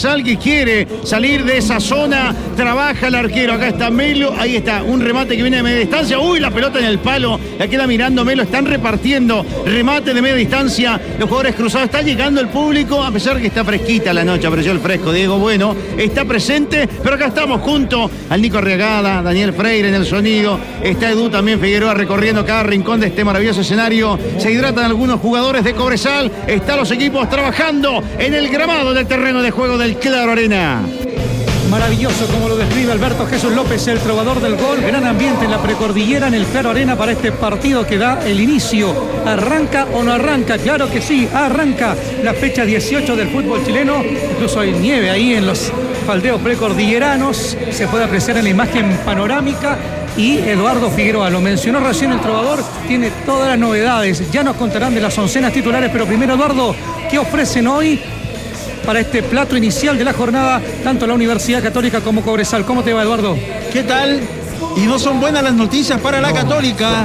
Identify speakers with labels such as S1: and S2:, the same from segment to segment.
S1: Cobresal que quiere salir de esa zona. Trabaja el arquero. Acá está Melo. Ahí está. Un remate que viene de media distancia. Uy, la pelota en el palo. La queda mirando Melo. Están repartiendo remate de media distancia. Los jugadores cruzados. Está llegando el público. A pesar que está fresquita la noche. Apareció el fresco. Diego Bueno está presente. Pero acá estamos junto al Nico Arriagada, Daniel Freire en el sonido. Está Edu también Figueroa recorriendo cada rincón de este maravilloso escenario. Se hidratan algunos jugadores de Cobresal. Están los equipos trabajando en el gramado del terreno de juego del Claro Arena.
S2: Maravilloso como lo describe Alberto Jesús López, el trovador del gol. Gran ambiente en la precordillera, en el Claro Arena para este partido que da el inicio. ¿Arranca o no arranca? Claro que sí, arranca la fecha 18 del fútbol chileno. Incluso hay nieve ahí en los faldeos precordilleranos. Se puede apreciar en la imagen panorámica. Y Eduardo Figueroa, lo mencionó recién el trovador, tiene todas las novedades. Ya nos contarán de las oncenas titulares, pero primero, Eduardo, ¿qué ofrecen hoy para este plato inicial de la jornada, tanto la Universidad Católica como Cobresal? ¿Cómo te va, Eduardo?
S3: ¿Qué tal? Y no son buenas las noticias para la Católica.
S2: ¿Por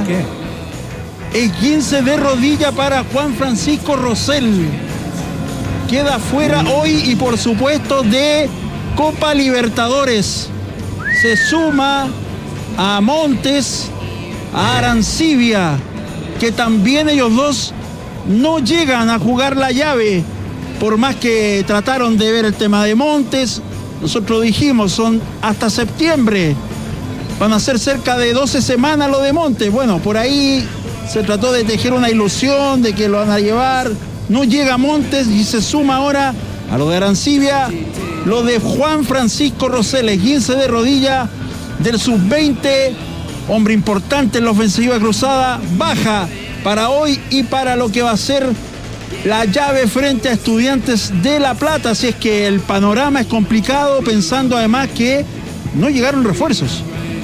S2: qué?
S3: El 15 de rodilla para Juan Francisco Rosell. Queda fuera hoy y por supuesto de Copa Libertadores. Se suma a Montes, a Arancibia, que también ellos dos no llegan a jugar la llave. Por más que trataron de ver el tema de Montes, nosotros dijimos, son hasta septiembre. Van a ser cerca de 12 semanas lo de Montes. Bueno, por ahí se trató de tejer una ilusión de que lo van a llevar. No llega Montes y se suma ahora a lo de Arancibia, lo de Juan Francisco Rosell, 15 de rodilla del sub-20, hombre importante en la ofensiva cruzada, baja para hoy y para lo que va a ser la llave frente a Estudiantes de La Plata. Así es que el panorama es complicado, pensando además que no llegaron refuerzos.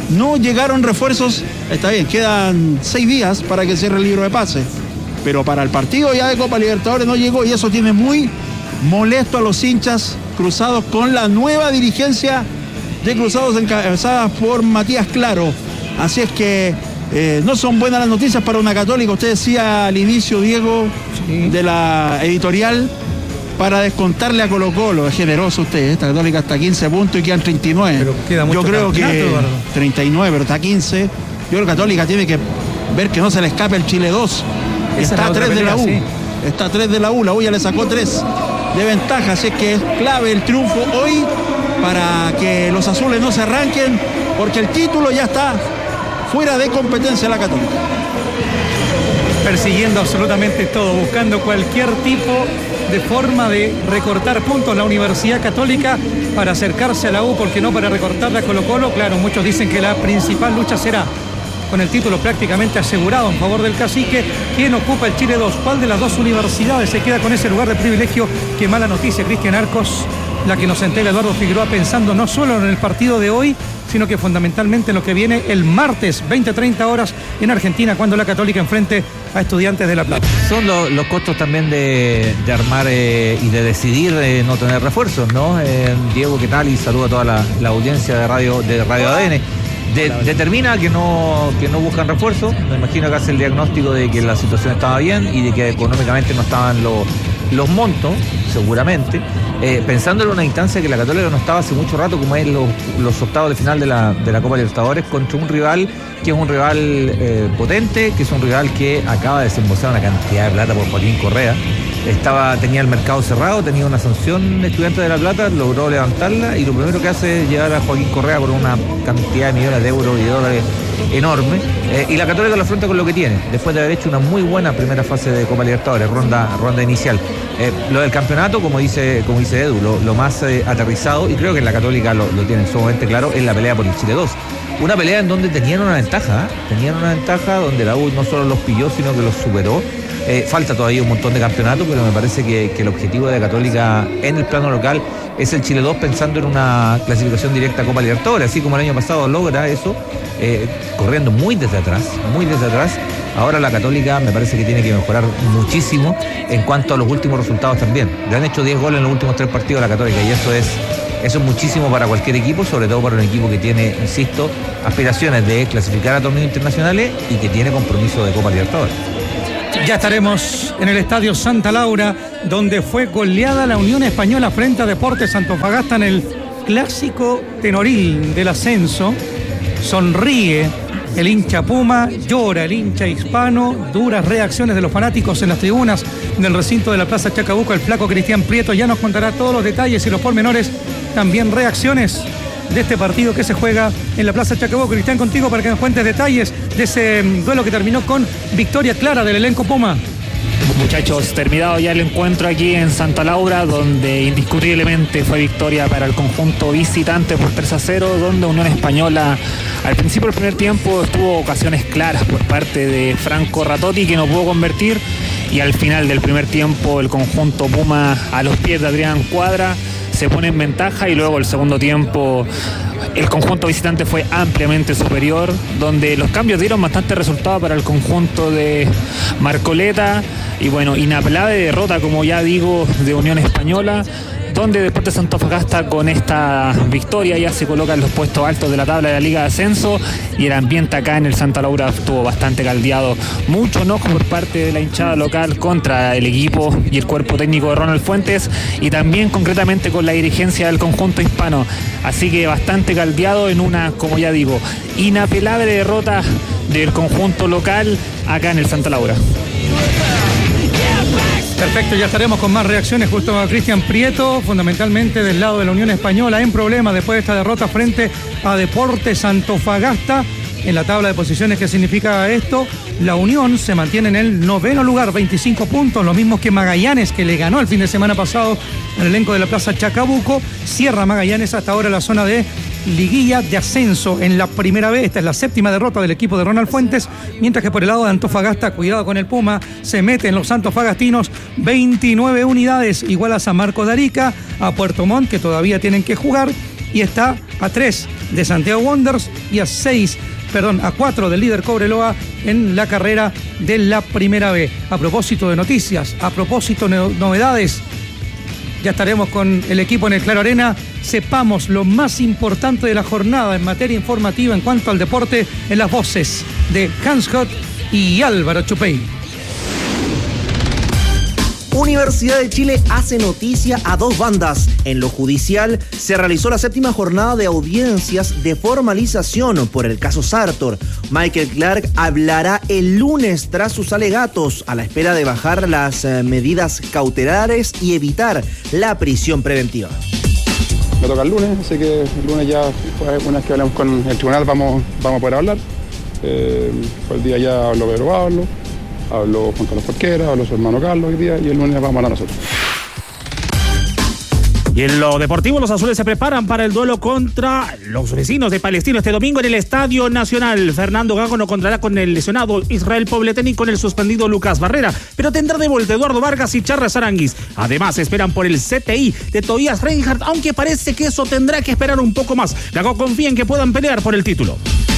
S3: Está bien, quedan 6 días para que cierre el libro de pases, pero para el partido ya de Copa Libertadores no llegó, y eso tiene muy molesto a los hinchas cruzados con la nueva dirigencia de Cruzados encabezadas por Matías Claro. Así es que no son buenas las noticias para una Católica. Usted decía al inicio, Diego, sí, de la editorial, para descontarle a Colo-Colo. Es generoso usted, esta Católica está a 15 puntos y quedan 39.
S2: Pero queda mucho.
S3: Yo creo que
S2: Eduardo.
S3: 39, pero está a 15. Yo creo que Católica tiene que ver que no se le escape el Chile 2. Está a 3 de la U. Sí. Está a 3 de la U. La U ya le sacó 3 de ventaja. Así es que es clave el triunfo hoy para que los azules no se arranquen, porque el título ya está fuera de competencia de la Católica.
S2: Persiguiendo absolutamente todo, buscando cualquier tipo de forma de recortar puntos la Universidad Católica para acercarse a la U, porque no para recortarla a Colo-Colo. Claro, muchos dicen que la principal lucha será con el título prácticamente asegurado en favor del Cacique. ¿Quién ocupa el Chile 2? ¿Cuál de las dos universidades se queda con ese lugar de privilegio? Qué mala noticia, Cristian Arcos, la que nos entrega Eduardo Figueroa, pensando no solo en el partido de hoy, sino que fundamentalmente en lo que viene el martes, 20-30 horas en Argentina, cuando la Católica enfrente a Estudiantes de La Plata.
S4: Son los costos también de armar y de decidir no tener refuerzos, ¿no? Diego, ¿qué tal? Y saludo a toda la audiencia de Radio ADN. Determina que no buscan refuerzos. Me imagino que hace el diagnóstico de que la situación estaba bien y de que económicamente no estaban los montos, seguramente, pensando en una instancia que la Católica no estaba hace mucho rato, como es los octavos de final de la Copa Libertadores, contra un rival que es un rival potente, que es un rival que acaba de desembolsar una cantidad de plata por Joaquín Correa. Tenía el mercado cerrado, tenía una sanción Estudiantes de La Plata, logró levantarla, y lo primero que hace es llevar a Joaquín Correa por una cantidad de millones de euros y de dólares enorme, y la Católica lo afronta con lo que tiene, después de haber hecho una muy buena primera fase de Copa Libertadores, ronda inicial. Lo del campeonato, como dice Edu, lo más aterrizado, y creo que la Católica lo tiene sumamente claro, es la pelea por el Chile 2. Una pelea en donde tenían una ventaja, donde la U no solo los pilló, sino que los superó. Falta todavía un montón de campeonatos, pero me parece que el objetivo de la Católica en el plano local es el Chile 2, pensando en una clasificación directa a Copa Libertadores, así como el año pasado logra eso, corriendo muy desde atrás. Ahora la Católica me parece que tiene que mejorar muchísimo en cuanto a los últimos resultados también. Le han hecho 10 goles en los últimos 3 partidos a la Católica, y eso es muchísimo para cualquier equipo, sobre todo para un equipo que tiene, insisto, aspiraciones de clasificar a torneos internacionales y que tiene compromiso de Copa Libertadores.
S2: Ya estaremos en el Estadio Santa Laura, donde fue goleada la Unión Española frente a Deportes Antofagasta en el clásico tenoril del ascenso. Sonríe el hincha Puma, llora el hincha hispano, duras reacciones de los fanáticos en las tribunas del recinto de la Plaza Chacabuco. El flaco Cristian Prieto ya nos contará todos los detalles y los pormenores, también reacciones de este partido que se juega en la Plaza Chacabuco. Cristian, contigo para que nos cuentes detalles de ese duelo que terminó con victoria clara del elenco Puma.
S5: Muchachos, terminado ya el encuentro aquí en Santa Laura, donde indiscutiblemente fue victoria para el conjunto visitante por 3-0, donde Unión Española al principio del primer tiempo tuvo ocasiones claras por parte de Franco Ratotti, que no pudo convertir, y al final del primer tiempo el conjunto Puma, a los pies de Adrián Cuadra, se pone en ventaja, y luego el segundo tiempo el conjunto visitante fue ampliamente superior, donde los cambios dieron bastante resultado para el conjunto de Marcoleta, y bueno, inapelable derrota, como ya digo, de Unión Española, donde Deportes Antofagasta con esta victoria ya se coloca en los puestos altos de la tabla de la Liga de Ascenso, y el ambiente acá en el Santa Laura estuvo bastante caldeado. Mucho enojo por parte de la hinchada local contra el equipo y el cuerpo técnico de Ronald Fuentes, y también concretamente con la dirigencia del conjunto hispano. Así que bastante caldeado en una, como ya digo, inapelable derrota del conjunto local acá en el Santa Laura.
S2: Perfecto, ya estaremos con más reacciones justo a Cristian Prieto, fundamentalmente del lado de la Unión Española, en problemas después de esta derrota frente a Deportes Antofagasta. En la tabla de posiciones, ¿qué significa esto? La Unión se mantiene en el 9º lugar, 25 puntos, lo mismo que Magallanes, que le ganó el fin de semana pasado al elenco de la Plaza Chacabuco. Cierra Magallanes hasta ahora la zona de liguilla de ascenso en la primera B. Esta es la 7ª derrota del equipo de Ronald Fuentes, mientras que por el lado de Antofagasta, cuidado con el Puma, se meten los antofagastinos, 29 unidades, igual a San Marcos de Arica, a Puerto Montt, que todavía tienen que jugar, y está a 3 de Santiago Wanderers y a 4 del líder Cobreloa en la carrera de la primera B. A propósito de noticias, a propósito de novedades, ya estaremos con el equipo en el Claro Arena. Sepamos lo más importante de la jornada en materia informativa en cuanto al deporte, en las voces de Hans Hott y Álvaro Chupey.
S6: Universidad de Chile hace noticia a dos bandas. En lo judicial se realizó la 7ª jornada de audiencias de formalización por el caso Sartor. Michael Clark hablará el lunes tras sus alegatos, a la espera de bajar las medidas cautelares y evitar la prisión preventiva.
S7: Me toca el lunes, así que el lunes ya, una vez que hablemos con el tribunal, vamos a poder hablar. Fue el día ya habló Pedro Pablo, habló Juan Carlos Porquera, habló su hermano Carlos hoy día, y el lunes vamos a hablar nosotros.
S8: Y en lo deportivo, los azules se preparan para el duelo contra los vecinos de Palestino este domingo en el Estadio Nacional. Fernando Gago no contará con el lesionado Israel Pobletén y con el suspendido Lucas Barrera, pero tendrá de vuelta Eduardo Vargas y Charles Aranguis. Además, esperan por el CTI de Tobias Reinhardt, aunque parece que eso tendrá que esperar un poco más. Gago confía en que puedan pelear por el título.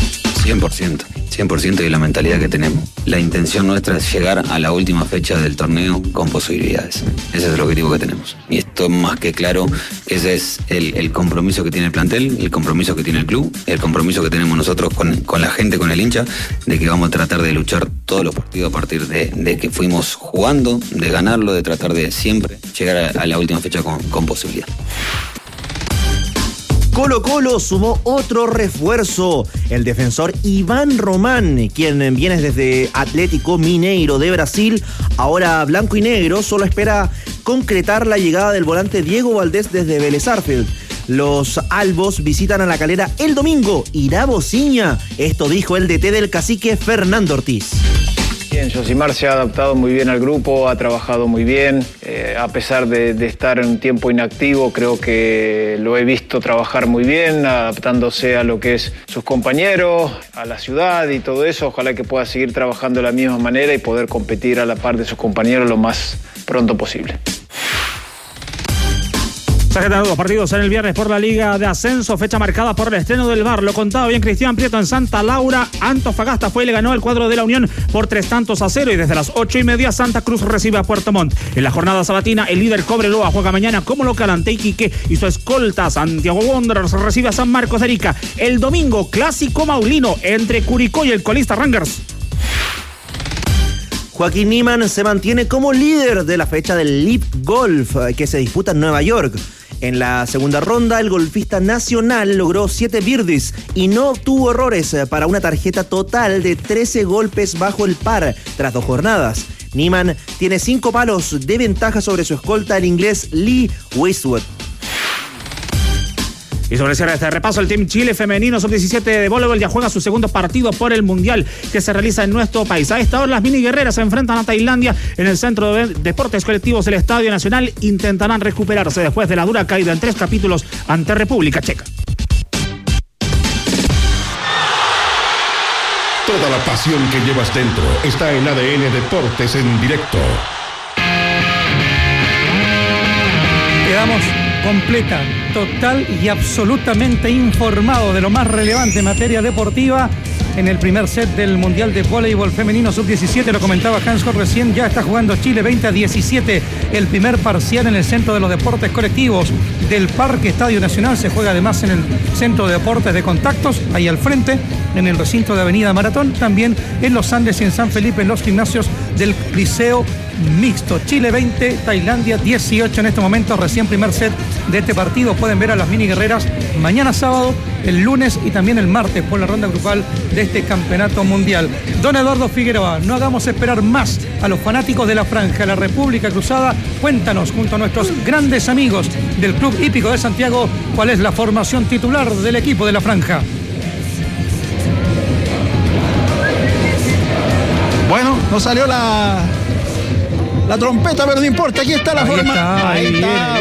S9: 100% y la mentalidad que tenemos. La intención nuestra es llegar a la última fecha del torneo con posibilidades. Ese es el objetivo que tenemos. Y esto es más que claro, ese es el compromiso que tiene el plantel, el compromiso que tiene el club, el compromiso que tenemos nosotros con la gente, con el hincha, de que vamos a tratar de luchar todos los partidos a partir de que fuimos jugando, de ganarlo, de tratar de siempre llegar a la última fecha con posibilidad.
S6: Colo-Colo sumó otro refuerzo, el defensor Iván Román, quien viene desde Atlético Mineiro de Brasil. Ahora blanco y negro solo espera concretar la llegada del volante Diego Valdés desde Vélez Sarsfield. Los albos visitan a La Calera el domingo. Irá Bociña. Esto dijo el DT del Cacique, Fernando Ortiz.
S10: Bien, Josimar se ha adaptado muy bien al grupo, ha trabajado muy bien, a pesar de estar en un tiempo inactivo, creo que lo he visto trabajar muy bien, adaptándose a lo que es sus compañeros, a la ciudad y todo eso. Ojalá que pueda seguir trabajando de la misma manera y poder competir a la par de sus compañeros lo más pronto posible.
S8: Se agendan los partidos en el viernes por la Liga de Ascenso, fecha marcada por el estreno del VAR. Lo contaba bien Cristian Prieto en Santa Laura. Antofagasta fue y le ganó el cuadro de la Unión por 3-0, y desde las 8:30 Santa Cruz recibe a Puerto Montt. En la jornada sabatina, el líder Cobreloa juega mañana como local ante Iquique y su escolta Santiago Wanderers recibe a San Marcos de Arica. El domingo, clásico maulino entre Curicó y el colista Rangers.
S6: Joaquín Niemann se mantiene como líder de la fecha del LIV Golf, que se disputa en Nueva York. En la segunda ronda, el golfista nacional logró 7 birdies y no tuvo errores para una tarjeta total de 13 golpes bajo el par tras 2 jornadas. Niemann tiene 5 palos de ventaja sobre su escolta, el inglés Lee Westwood.
S8: Y sobre cierre este repaso, el Team Chile femenino sub-17 de voleibol ya juega su segundo partido por el Mundial que se realiza en nuestro país. A esta hora las mini guerreras se enfrentan a Tailandia en el Centro de Deportes Colectivos del Estadio Nacional. Intentarán recuperarse después de la dura caída en 3 capítulos ante República Checa.
S11: Toda la pasión que llevas dentro está en ADN Deportes en directo.
S2: Quedamos completa, total y absolutamente informado de lo más relevante en materia deportiva en el primer set del Mundial de Voleibol Femenino Sub-17. Lo comentaba Hans Hoff recién, ya está jugando Chile 20-17, el primer parcial en el Centro de los Deportes Colectivos del Parque Estadio Nacional. Se juega además en el Centro de Deportes de Contactos, ahí al frente, en el recinto de Avenida Maratón, también en Los Andes y en San Felipe, en los gimnasios del Liceo Mixto. Chile 20, Tailandia 18 en este momento, recién primer set de este partido. Pueden ver a las mini guerreras mañana sábado, el lunes y también el martes por la ronda grupal de este campeonato mundial. Don Eduardo Figueroa, no hagamos esperar más a los fanáticos de la Franja, la República Cruzada. Cuéntanos, junto a nuestros grandes amigos del Club Hípico de Santiago, cuál es la formación titular del equipo de la Franja.
S3: Bueno, no salió la trompeta, pero no importa, aquí está la forma. Ahí está.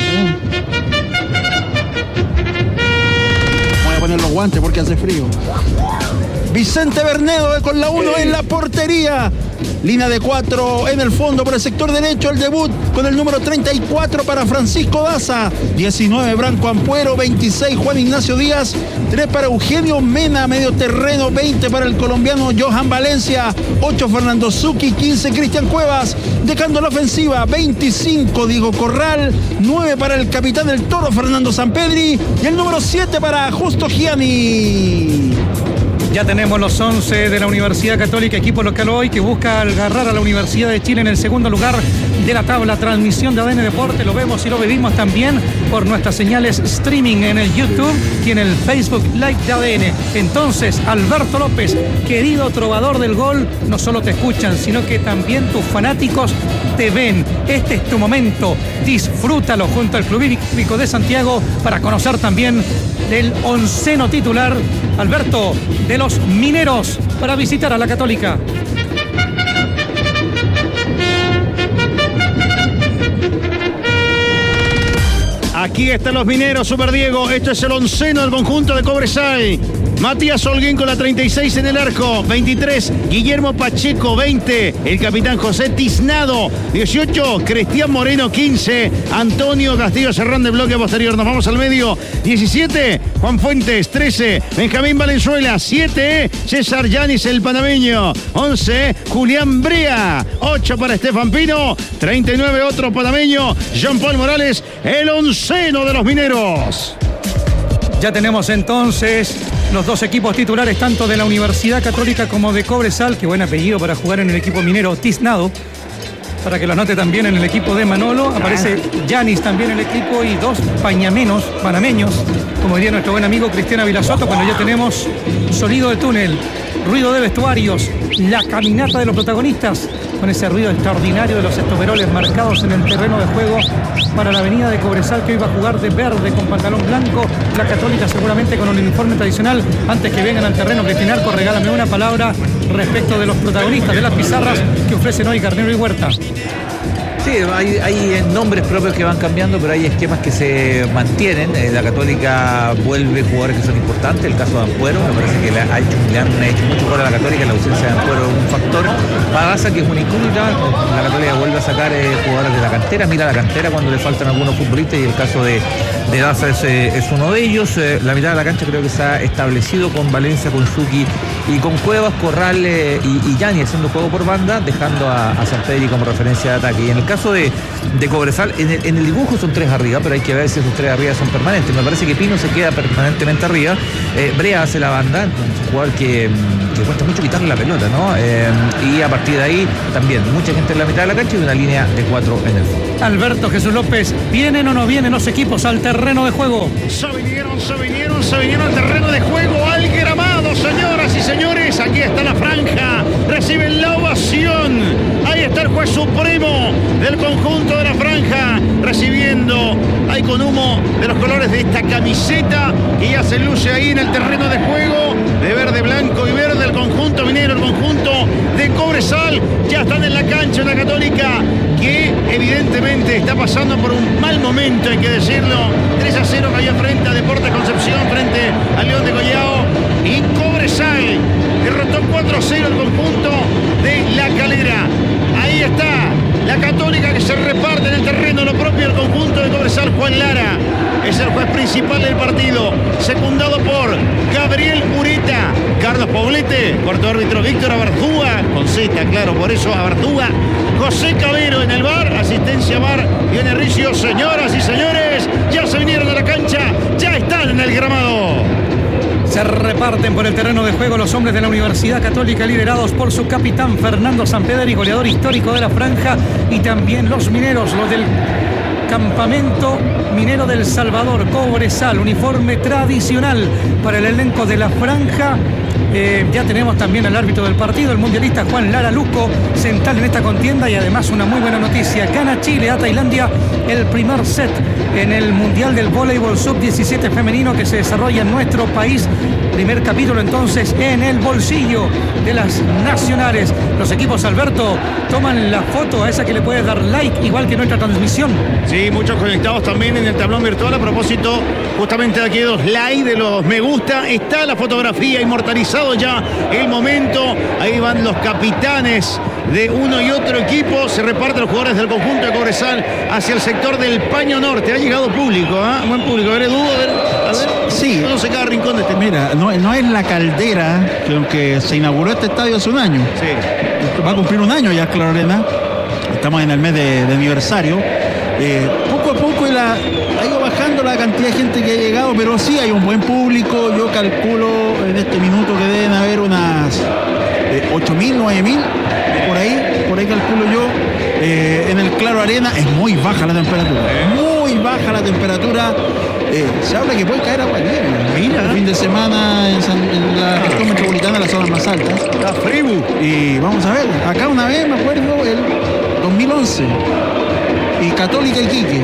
S3: Voy a poner los guantes porque hace frío. Vicente Bernedo con la 1 en la portería. Línea de 4 en el fondo por el sector derecho. El debut con el número 34 para Francisco Daza. 19 Branco Ampuero. 26 Juan Ignacio Díaz. 3 para Eugenio Mena, medio terreno. 20 para el colombiano Johan Valencia. 8 Fernando Zucchi. 15 Cristian Cuevas. Dejando la ofensiva 25 Diego Corral. 9 para el capitán del Toro Fernando Sampedri. Y el número 7 para Justo Gianni.
S2: Ya tenemos los 11 de la Universidad Católica, equipo local hoy que busca agarrar a la Universidad de Chile en el segundo lugar de la tabla. Transmisión de ADN Deporte, lo vemos y lo vivimos también por nuestras señales streaming en el YouTube y en el Facebook Live de ADN. Entonces, Alberto López, querido trovador del gol, no solo te escuchan, sino que también tus fanáticos te ven. Este es tu momento, disfrútalo junto al Club Hípico de Santiago para conocer también del onceno titular, Alberto, de los mineros para visitar a la Católica.
S1: Aquí están los mineros, Super Diego. Esto es el onceno del conjunto de Cobresal. Matías Holguín con la 36 en el arco. 23, Guillermo Pacheco. 20, el capitán José Tiznado. 18, Cristian Moreno. 15, Antonio Castillo Serrán de bloque posterior. Nos vamos al medio. 17, Juan Fuentes. 13, Benjamín Valenzuela. 7, César Yanis, el panameño. 11, Julián Brea. 8 para Estefan Pino. 39, otro panameño, Jean Paul Morales. El onceno de los mineros.
S2: Ya tenemos entonces los dos equipos titulares, tanto de la Universidad Católica como de Cobresal. Qué buen apellido para jugar en el equipo minero, Tiznado. Para que lo anote también en el equipo de Manolo. Aparece Yanis también en el equipo y 2 panameños, como diría nuestro buen amigo Cristian Vilasoto, cuando ya tenemos sonido de túnel, ruido de vestuarios, la caminata de los protagonistas, con ese ruido extraordinario de los estoperoles marcados en el terreno de juego para la avenida de Cobresal, que hoy va a jugar de verde con pantalón blanco. La Católica seguramente con un uniforme tradicional. Antes que vengan al terreno, Cristín Arco, regálame una palabra respecto de los protagonistas de las pizarras que ofrecen hoy Garnero y Huerta.
S4: Sí, hay nombres propios que van cambiando, pero hay esquemas que se mantienen. La Católica vuelve jugadores que son importantes. El caso de Ampuero, me parece que le han hecho mucho gol a la Católica. La ausencia de Ampuero es un factor. Pagasa, que es una incógnita. La Católica vuelve a sacar jugadores de la cantera. Mira la cantera cuando le faltan algunos futbolistas, y el caso de Daza es uno de ellos. La mitad de la cancha creo que se ha establecido con Valencia, con Zucchi y con Cuevas, Corral y Yanni haciendo juego por banda, dejando a Sampedri como referencia de ataque. Y en el caso de Cobresal, en el dibujo son 3 arriba, pero hay que ver si esos 3 arriba son permanentes. Me parece que Pino se queda permanentemente arriba, Brea hace la banda, un jugador que cuesta mucho quitarle la pelota, ¿no? Y a partir de ahí también mucha gente en la mitad de la cancha y una línea de 4 en el fondo.
S2: Alberto Jesús López, ¿vienen o no vienen los equipos al terreno de juego?
S1: Se vinieron al terreno de juego, al gramado, señoras y señores. Aquí está la franja, reciben la ovación. Ahí está el juez supremo del conjunto de la franja, recibiendo ahí con humo de los colores de esta camiseta que ya se luce ahí en el terreno de juego, de verde, blanco y verde, el conjunto minero, el conjunto de Cobresal. Ya están en la cancha la Católica, que evidentemente está pasando por un mal momento, hay que decirlo. 3-0 cayó frente a Deportes Concepción, frente al León de Collao, y Cobresal derrotó 4-0 el conjunto de La Calera. Ahí está la Católica, que se reparte en el terreno lo propio del conjunto de Cobresal. Juan Lara es el juez principal del partido, secundado por Gabriel Ureta, Carlos Poblete, cuarto árbitro Víctor Abarzúa, con Z, claro, por eso Abarzúa, José Cabero en el VAR, asistencia VAR, Dione Ricio. Señoras y señores, ya se vinieron a la cancha, ya están en el gramado.
S2: Se reparten por el terreno de juego los hombres de la Universidad Católica, liderados por su capitán Fernando Sampedri, goleador histórico de la franja, y también los mineros, los del Campamento Minero del Salvador, Cobresal, uniforme tradicional para el elenco de la franja. Ya tenemos también al árbitro del partido, el mundialista Juan Lara Luco, central en esta contienda. Y además una muy buena noticia: gana Chile a Tailandia el primer set en el Mundial del Voleibol Sub-17 femenino que se desarrolla en nuestro país. Primer capítulo entonces en el bolsillo de las nacionales. Los equipos, Alberto, toman la foto a esa que le puedes dar like, igual que nuestra transmisión.
S1: Sí, muchos conectados también en el tablón virtual. A propósito, justamente de aquí, los likes, de los me gusta, está la fotografía, inmortalizado ya el momento. Ahí van los capitanes de uno y otro equipo. Se reparten los jugadores del conjunto de Cobresal hacia el sector del Paño Norte. Ha llegado público, buen público. A ver, Edu, a ver.
S3: Sí.
S1: No sé cada rincón de este.
S3: Mira, no es La Caldera, que aunque se inauguró este estadio hace un año.
S1: Sí.
S3: Va a cumplir un año ya, Claro Arena. Estamos en el mes de aniversario. Poco a poco ha ido bajando la cantidad de gente que ha llegado, pero sí hay un buen público. Yo calculo en este minuto que deben haber unas 8.000, 9.000, por ahí calculo yo. En el Claro Arena es muy baja la temperatura, muy baja la temperatura. Se habla que puede caer agua nieve. Mira, el fin de semana en la región metropolitana, las zonas más altas.
S1: La Fribu.
S3: Y vamos a ver, acá una vez me acuerdo, el 2011, y Católica Iquique.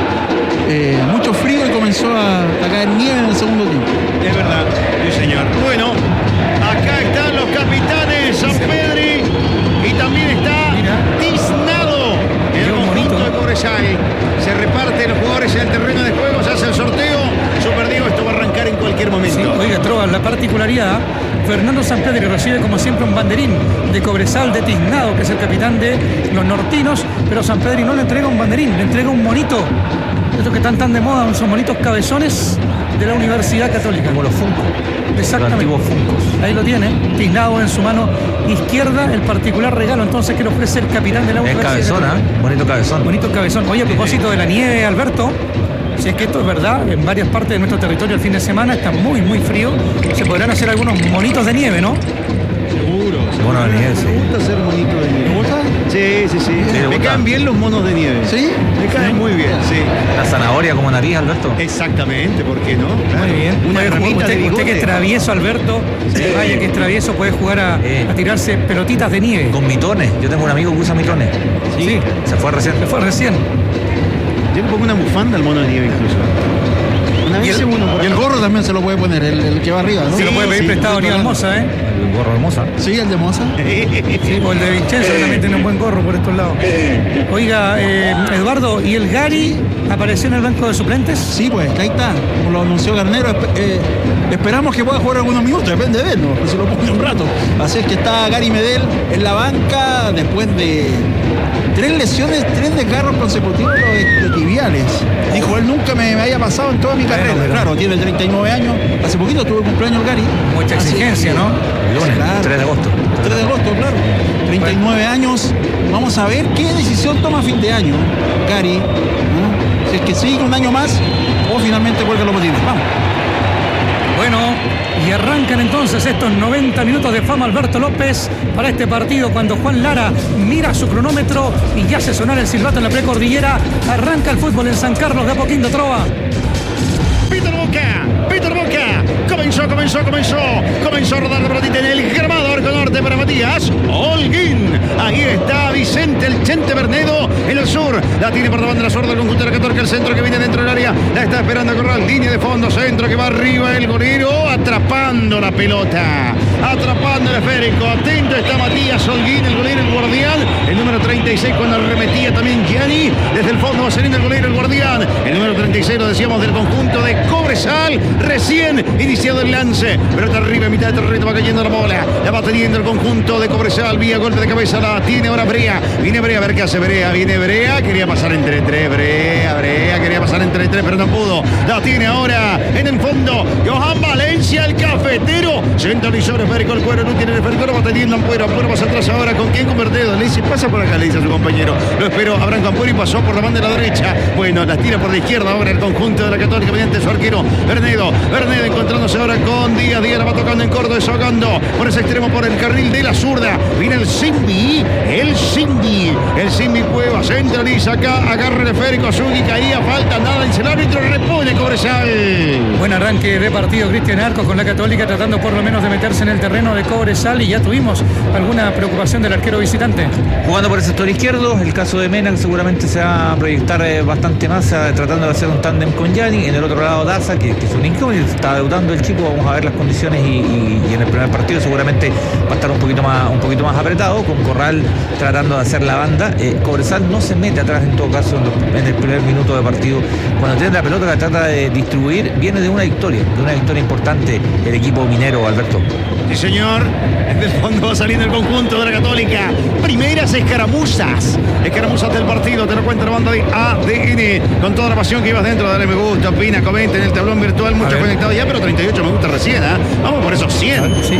S3: Mucho frío y comenzó a caer nieve en el segundo tiempo.
S1: Es verdad, sí señor. Bueno, acá están los capitanes, Sampedri, y también está Tiznado, el conjunto de Cobresal. Se reparten los jugadores en el terreno de juego, se hace el sorteo. Super Diego, esto va a arrancar en cualquier momento.
S2: Sí, oiga, Trova, la particularidad: Fernando Sampedri recibe como siempre un banderín de Cobresal, de Tiznado, que es el capitán de los nortinos, pero Sampedri no le entrega un banderín, le entrega un monito. Estos que están tan de moda, son monitos cabezones de la Universidad Católica.
S4: Como los Funko.
S2: Exactamente.
S4: Los antiguos Funkos.
S2: Ahí lo tiene, Tiznado en su mano izquierda, el particular regalo entonces que le ofrece el capitán de la Universidad.
S4: Es cabezón, bonito cabezón.
S2: Bonito cabezón. Oye, a propósito de la nieve, Alberto, si es que esto es verdad, en varias partes de nuestro territorio el fin de semana está muy, muy frío. Se podrán hacer algunos monitos de nieve, ¿no?
S1: Seguro.
S4: Monos de nieve, sí.
S1: Me gusta hacer monitos de nieve.
S3: ¿Te gusta?
S1: Sí. Me caen bien los monos de nieve.
S3: ¿Sí?
S1: Me caen muy bien, sí.
S4: La zanahoria como nariz, Alberto.
S1: Exactamente, ¿por qué no? Claro.
S2: Muy bien.
S1: Una ramita de bigote.
S2: Usted que es travieso, Alberto, vaya que es travieso, puede jugar a tirarse pelotitas de nieve.
S4: Con mitones. Yo tengo un amigo que usa mitones.
S2: Sí.
S4: Se fue recién.
S1: Yo le pongo una bufanda al mono de nieve incluso.
S3: Y el gorro también se lo puede poner, el que va arriba, ¿no?
S2: Se lo puede pedir prestado a Aníbal Moza, ¿eh?
S4: El gorro de Moza.
S3: Sí, el de Moza.
S2: Sí, o el de Vincenzo, que también tiene un buen gorro por estos lados. Oiga, Eduardo, ¿y el Gary apareció en el banco de suplentes?
S3: Sí, pues, ahí está, como lo anunció Garnero. Esperamos que pueda jugar algunos minutos, depende de él, ¿no? Si lo pone un rato. Así es que está Gary Medel en la banca después de 3 lesiones, 3 desgarros consecutivos de tibiales. Dijo, él nunca me había pasado en toda mi carrera. Claro, tiene 39 años. Hace poquito tuvo cumpleaños Gary.
S2: Mucha exigencia, ¿no?
S4: Lunes,
S3: claro.
S4: 3 de agosto.
S3: 3 de agosto, claro. 39 años. Vamos a ver qué decisión toma a fin de año Gary. Si es que sigue un año más o finalmente cuelga los botines. Vamos.
S2: Bueno, y arrancan entonces estos 90 minutos de fama Alberto López para este partido cuando Juan Lara mira su cronómetro y ya hace sonar el silbato en la precordillera. Arranca el fútbol en San Carlos de Apoquindo, Trova.
S1: Peter Boca, comenzó a rodar la pelotita en el grabado arco norte para Matías Holguín. Ahí está Vicente el Chente Bernedo en el sur, la tiene por la banda de la zurda del conjunto de la Católica, el centro que viene dentro del área, la está esperando Corral, línea de fondo, centro que va arriba el golero, atrapando la pelota, atrapando el esférico, atento está Matías Holguín, el golero, el guardián, el número 36 cuando arremetía también Gianni, desde el fondo va saliendo el golero, el guardián, el número 36 lo decíamos del conjunto de Cobresal, recién iniciado el lance, pero está arriba en mitad de terreno, va cayendo la bola, la va teniendo el conjunto de Cobresal, vía golpe de cabeza, la tiene ahora Brea, viene Brea, a ver qué hace Brea, viene Brea, quería pasar entre tres, Brea, quería pasar entre tres, pero no pudo, la tiene ahora en el fondo, Johan Valencia, el cafetero, centralizó el esférico, el cuero, no tiene el esférico, va teniendo Ampuero más atrás ahora, ¿con quién? Con Bernedo, le dice, pasa por acá, le dice a su compañero, lo esperó, Abraham Ampuero y pasó por la banda de la derecha, bueno, la tira por la izquierda ahora el conjunto de la Católica mediante su arquero, Bernedo encontrándose ahora con Díaz la va tocando en corto, desahogando por ese extremo, por el carril de la zurda, viene el Simbi Cueva, centraliza acá, agarra el esférico, Zugi, caía, falta, nada, dice el árbitro, repone Cobresal.
S2: Buen arranque de partido Cristian Arcos con la Católica, tratando por lo menos de meterse en el terreno de Cobresal, y ya tuvimos alguna preocupación del arquero visitante.
S4: Jugando por el sector izquierdo, el caso de Mena, que seguramente se va a proyectar bastante más, tratando de hacer un tándem con Gianni. En el otro lado Daza, que es un incógnito, está debutando el chico, vamos a ver las condiciones y en el primer partido seguramente va a estar un poquito más apretado, con Corral tratando de hacer la banda. Cobresal no se mete atrás en todo caso en el primer minuto de partido. Cuando tiene la pelota, la trata de distribuir, viene de una victoria importante el equipo minero, Alberto.
S1: Sí, señor. Desde el fondo va saliendo el conjunto de la Católica. Primeras escaramuzas del partido. Te lo cuenta la banda de ADN. Con toda la pasión que ibas dentro. Dale me gusta, opina, comenta en el tablón virtual. Mucho conectado ya, pero 38 me gusta recién. Vamos por esos 100.
S2: Sí,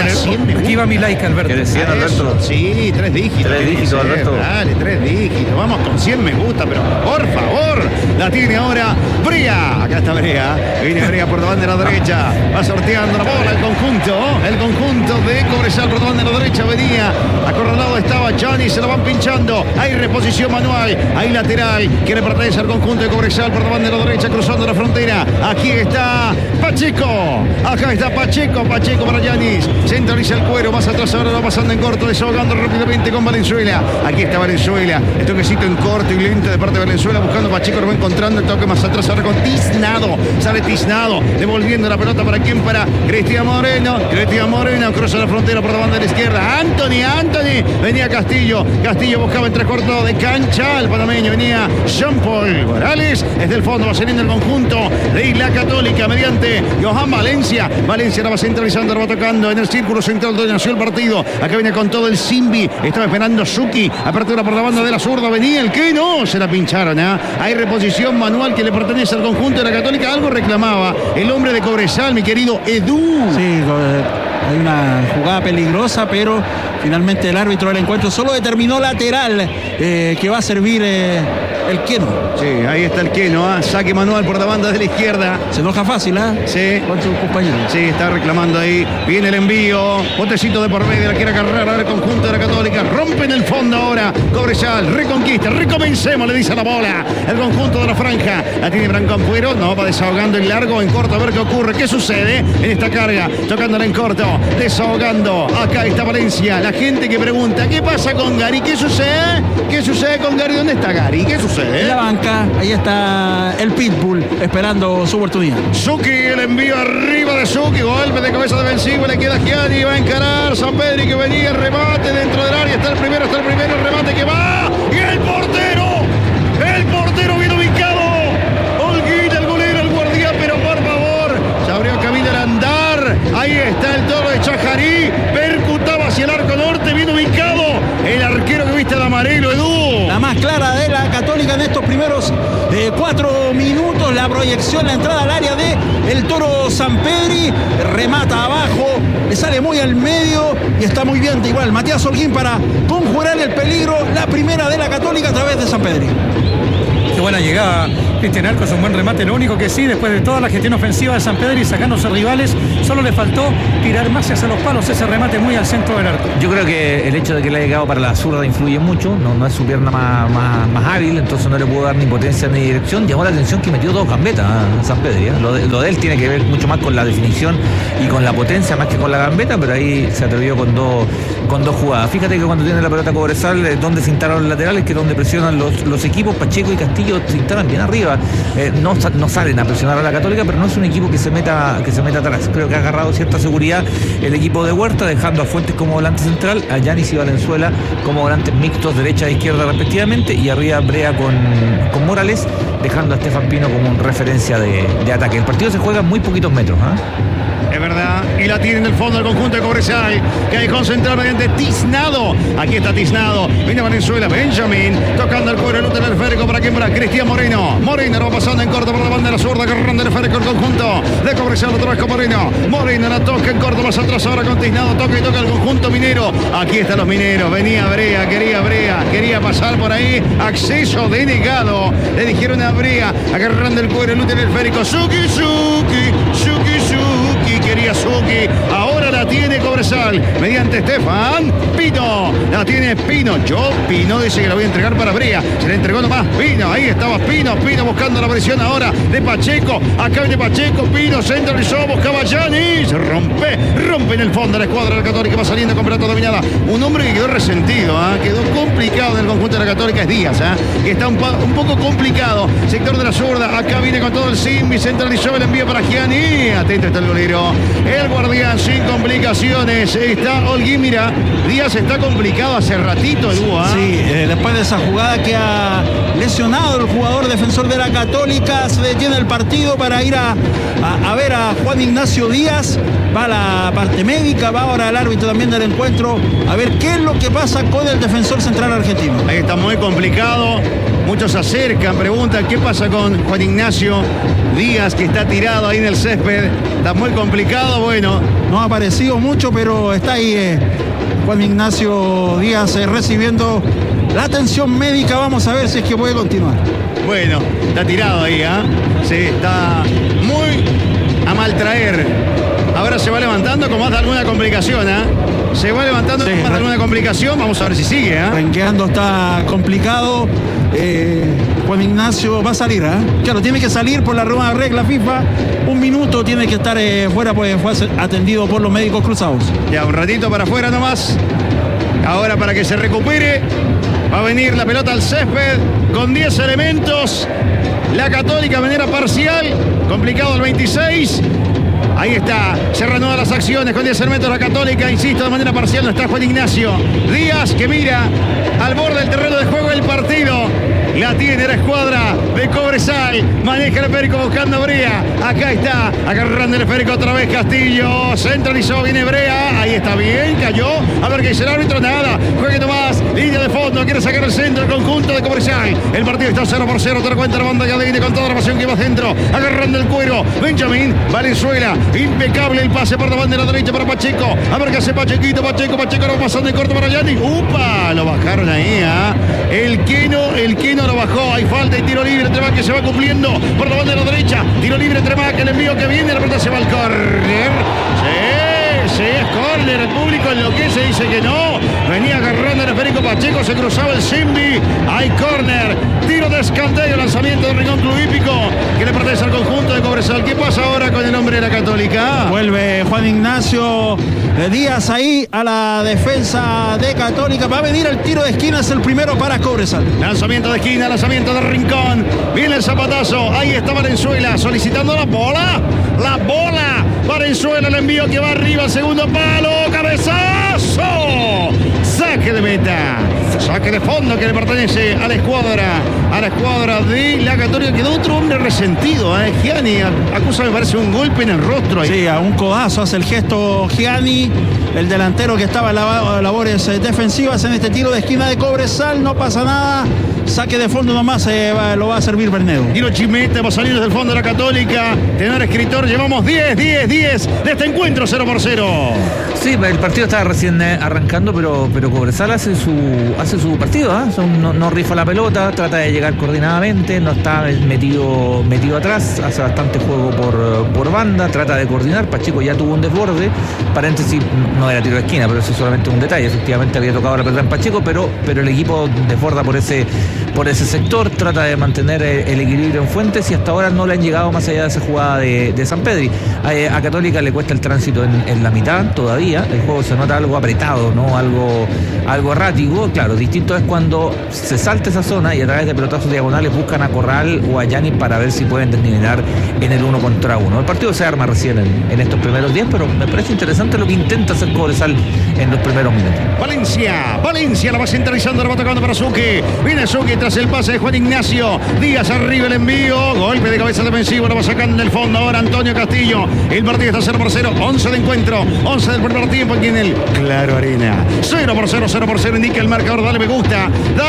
S2: aquí va mi like, Alberto.
S4: ¿Quieres 100, Alberto?
S1: Sí, 3 dígitos.
S4: 3 dígitos, Alberto.
S1: Dale, 3 dígitos. Vamos con 100 me gusta, pero por favor. La tiene ahora Brea. Acá está Brea. Viene Brea por la banda de la derecha. Va sorteando la bola el conjunto de Cobresal por la banda de la derecha. Venía acorralado, estaba Gianni, se lo van pinchando. Hay reposición manual, hay lateral que le pertenece al conjunto de Cobresal por la banda de la derecha, cruzando la frontera. Aquí está Pacheco, acá está Pacheco para Giannis, centraliza el cuero, más atrás ahora va pasando en corto, desahogando rápidamente con Valenzuela. Aquí está Valenzuela, el toquecito en corto y lento de parte de Valenzuela, buscando a Pacheco, lo va encontrando, el toque más atrás ahora con Tiznado, sale Tiznado, devolviendo la pelota para quién, para Cristian Moreno, cruza la frontera por la banda de la izquierda, Anthony, venía Castillo buscaba en tres cuartos de cancha, el panameño venía Jean-Paul Morales, desde el fondo va saliendo el conjunto de la Católica mediante Johan Valencia la va centralizando, la va tocando en el círculo central donde nació el partido, acá viene con todo el Simbi, estaba esperando Zuki, apertura por la banda de la zurda, venía el que no, se la pincharon, hay reposición manual que le pertenece al conjunto de la Católica, algo reclamaba el hombre de Cobresal, mi querido Edu.
S3: Sí, hay una jugada peligrosa, pero finalmente el árbitro del encuentro solo determinó lateral que va a servir el Queno.
S1: Sí, ahí está el Queno, saque manual por la banda de la izquierda.
S3: Se enoja fácil,
S1: Sí.
S3: Con su compañero.
S1: Sí, está reclamando ahí. Viene el envío. Botecito de por medio, la quiere agarrar al conjunto de la Católica. Rompe en el fondo ahora. Cobresal, reconquista, recomencemos, le dice la bola. El conjunto de la franja. La tiene Branco Ampuero. No, va desahogando en largo, en corto, a ver qué ocurre. ¿Qué sucede en esta carga? Tocándola en corto, desahogando. Acá está Valencia. La gente que pregunta, ¿qué pasa con Gary? ¿Qué sucede? ¿Qué sucede con Gary? ¿Dónde está Gary? ¿Qué sucede?
S3: En la banca, ahí está el Pitbull esperando su oportunidad.
S1: Zuki, el envío arriba de Zuki, golpe de cabeza defensivo, le queda Gianni, va a encarar San Pedro que venía, remate dentro del área, está el primero, el remate que va, y el portero bien ubicado, Holguín, el golero, el guardián, pero por favor, se abrió camino al andar, ahí está el toro de Chajarí, percutaba hacia el arco norte, bien ubicado, el arquero que viste de amarillo, Edu.
S3: La 4 minutos. La proyección, la entrada al área de el Toro Sampedri. Remata abajo, le sale muy al medio y está muy bien. Igual Matías Holguín para conjurar el peligro. La primera de la Católica a través de Sampedri.
S2: Qué buena llegada, Cristian Arcos, un buen remate. Lo único que sí, después de toda la gestión ofensiva de Sampedri y sacándose rivales, solo le faltó tirar más hacia los palos, ese remate muy al centro del arco.
S4: Yo creo que el hecho de que le haya llegado para la zurda influye mucho, no es su pierna más hábil, entonces no le pudo dar ni potencia ni dirección. Llamó la atención que metió 2 gambetas a Sampedri. Lo de él tiene que ver mucho más con la definición y con la potencia más que con la gambeta, pero ahí se atrevió con dos jugadas. Fíjate que cuando tiene la pelota Cobresal, donde se instalan los laterales, que es donde presionan los equipos, Pacheco y Castillo se instalan bien arriba. No salen a presionar a la Católica, pero no es un equipo que se meta atrás. Creo que ha agarrado cierta seguridad el equipo de Huerta, dejando a Fuentes como volante central, a Yanis y Valenzuela como volantes mixtos, derecha e izquierda respectivamente, y arriba Brea con Morales, dejando a Estefan Pino como referencia de ataque. El partido se juega en muy poquitos metros,
S1: Es verdad, y la tiene en el fondo el conjunto de Cobresal, que hay concentrado mediante Tiznado. Aquí está Tiznado, viene Valenzuela, Benjamín, tocando el cuero, el útero del esférico para quien, para Cristian Moreno. Moreno lo va pasando en corto por la banda de la zurda, agarrando el esférico el conjunto de Cobresal, otra vez con Moreno. Moreno la toca en corto, más atrás ahora con Tiznado, toca y toca el conjunto minero. Aquí están los mineros, venía Brea, quería pasar por ahí, acceso denegado. Le dijeron a Brea, agarrando el cuero, el útero del esférico, Suki, quería Suki, ahora la tiene Cobresal mediante Estefan Pino, la tiene Pino. Pino dice que la voy a entregar para Brea, se le entregó nomás Pino, ahí estaba Pino buscando la presión ahora de Pacheco, acá viene Pacheco, Pino centralizó, buscaba Yanis, rompe en el fondo la escuadra de la Católica, va saliendo con pelota dominada, un hombre que quedó resentido, quedó complicado en el conjunto de la Católica, es Díaz, que está un poco complicado, sector de la zurda, acá viene con todo el Simbi, centralizó el envío para Gianni, atento está el golero, el guardián sin complicaciones, está Holguín, mira, Díaz está complicado hace ratito el Hugo.
S3: Sí, después de esa jugada que ha lesionado el jugador defensor de la Católica, se detiene el partido para ir a ver a Juan Ignacio Díaz, va a la parte médica, va ahora el árbitro también del encuentro, a ver qué es lo que pasa con el defensor central argentino.
S1: Ahí está muy complicado, muchos se acercan, preguntan qué pasa con Juan Ignacio Díaz, que está tirado ahí en el césped, está muy complicado, bueno.
S3: No ha aparecido mucho, pero está ahí Juan Ignacio Díaz recibiendo la atención médica, vamos a ver si es que puede continuar.
S1: Bueno, está tirado ahí, sí, está muy a maltraer. Ahora se va levantando con más de alguna complicación, se va levantando con más de alguna complicación, vamos a ver si sigue,
S3: Renqueando está complicado. Juan Ignacio va a salir, claro, tiene que salir por la nueva regla FIFA, 1 minuto tiene que estar fuera, pues fue atendido por los médicos cruzados.
S1: Ya un ratito para afuera nomás, ahora para que se recupere, va a venir la pelota al césped con 10 elementos, la Católica de manera parcial, complicado el 26. Ahí está, se reanudan las acciones con 10 elementos la Católica, insisto, de manera parcial no está Juan Ignacio Díaz, que mira al borde del terreno de juego del partido. La tiene la escuadra de Cobresal, maneja el esférico buscando a Brea, acá está, agarrando el esférico otra vez Castillo, centralizó, viene Brea, ahí está bien, cayó, a ver qué dice el árbitro, nada, juegue nomás, línea de fondo, quiere sacar el centro, el conjunto de Cobresal, el partido está 0-0, te lo cuenta la banda ya viene con toda la pasión que va dentro, agarrando el cuero, Benjamín, Valenzuela, impecable el pase por la banda de la derecha para Pacheco, a ver qué hace Pacheco lo pasando en corto para Yanni, ¡upa! Lo bajaron ahí, el Queno lo bajó, hay falta y tiro libre, Tremac que se va cumpliendo por la banda de la derecha, tiro libre Tremac, el envío que viene, la pelota se va al córner, sí, es córner, el público enloquece, dice que no, venía agarrando el esférico Pacheco, se cruzaba el Simbi, hay córner, tiro de escandallo, lanzamiento del rincón club hípico, que le pertenece al conjunto de Cobresal. ¿Qué pasa ahora con el hombre de la Católica?
S3: Vuelve Juan Ignacio Díaz ahí a la defensa de Católica, va a venir el tiro de esquina, es el primero para Cobresal.
S1: Lanzamiento de esquina, lanzamiento de rincón, viene el zapatazo, ahí está Valenzuela solicitando la bola, Valenzuela, el envío que va arriba, segundo palo, cabezazo, saque de meta, saque de fondo que le pertenece a la escuadra de la Católica. Quedó otro hombre resentido, Gianni acusa, me parece, un golpe en el rostro ahí.
S3: Sí, a un codazo hace el gesto Gianni, el delantero que estaba en labores defensivas en este tiro de esquina de Cobresal. No pasa nada, saque de fondo nomás lo va a servir Bernedo.
S1: Tiro Chimete va a salir desde el fondo de la Católica. Tenor escritor, llevamos 10 de este encuentro 0-0.
S4: Sí, el partido estaba recién arrancando, pero Cobresal hace su partido, ¿eh? No rifa la pelota, trata de llegar coordinadamente, no está metido atrás, hace bastante juego por banda, trata de coordinar. Pacheco ya tuvo un desborde, paréntesis, no era tiro de esquina, pero eso es solamente un detalle. Efectivamente había tocado la pelota en Pacheco, pero el equipo desborda por ese sector, trata de mantener el equilibrio en Fuentes y hasta ahora no le han llegado más allá de esa jugada de Sampedri. A Católica le cuesta el tránsito en la mitad todavía, el juego se nota algo apretado, ¿no? Algo errático. Claro, distinto es cuando se salta esa zona y a través de pelotazos diagonales buscan a Corral o a Yanis para ver si pueden terminar en el 1 contra 1. El partido se arma recién en estos primeros 10, pero me parece interesante lo que intenta hacer Cobresal en los primeros minutos.
S1: Valencia la va centralizando, la va tocando para Zucchi. Viene Zucchi tras el pase de Juan Ignacio Díaz, arriba el envío, golpe de cabeza defensivo, lo va sacando en el fondo ahora Antonio Castillo. El partido está 0-0, 11 de encuentro, 11 del primer tiempo aquí en el Claro Arena. 0-0 indica el marcador. Dale me gusta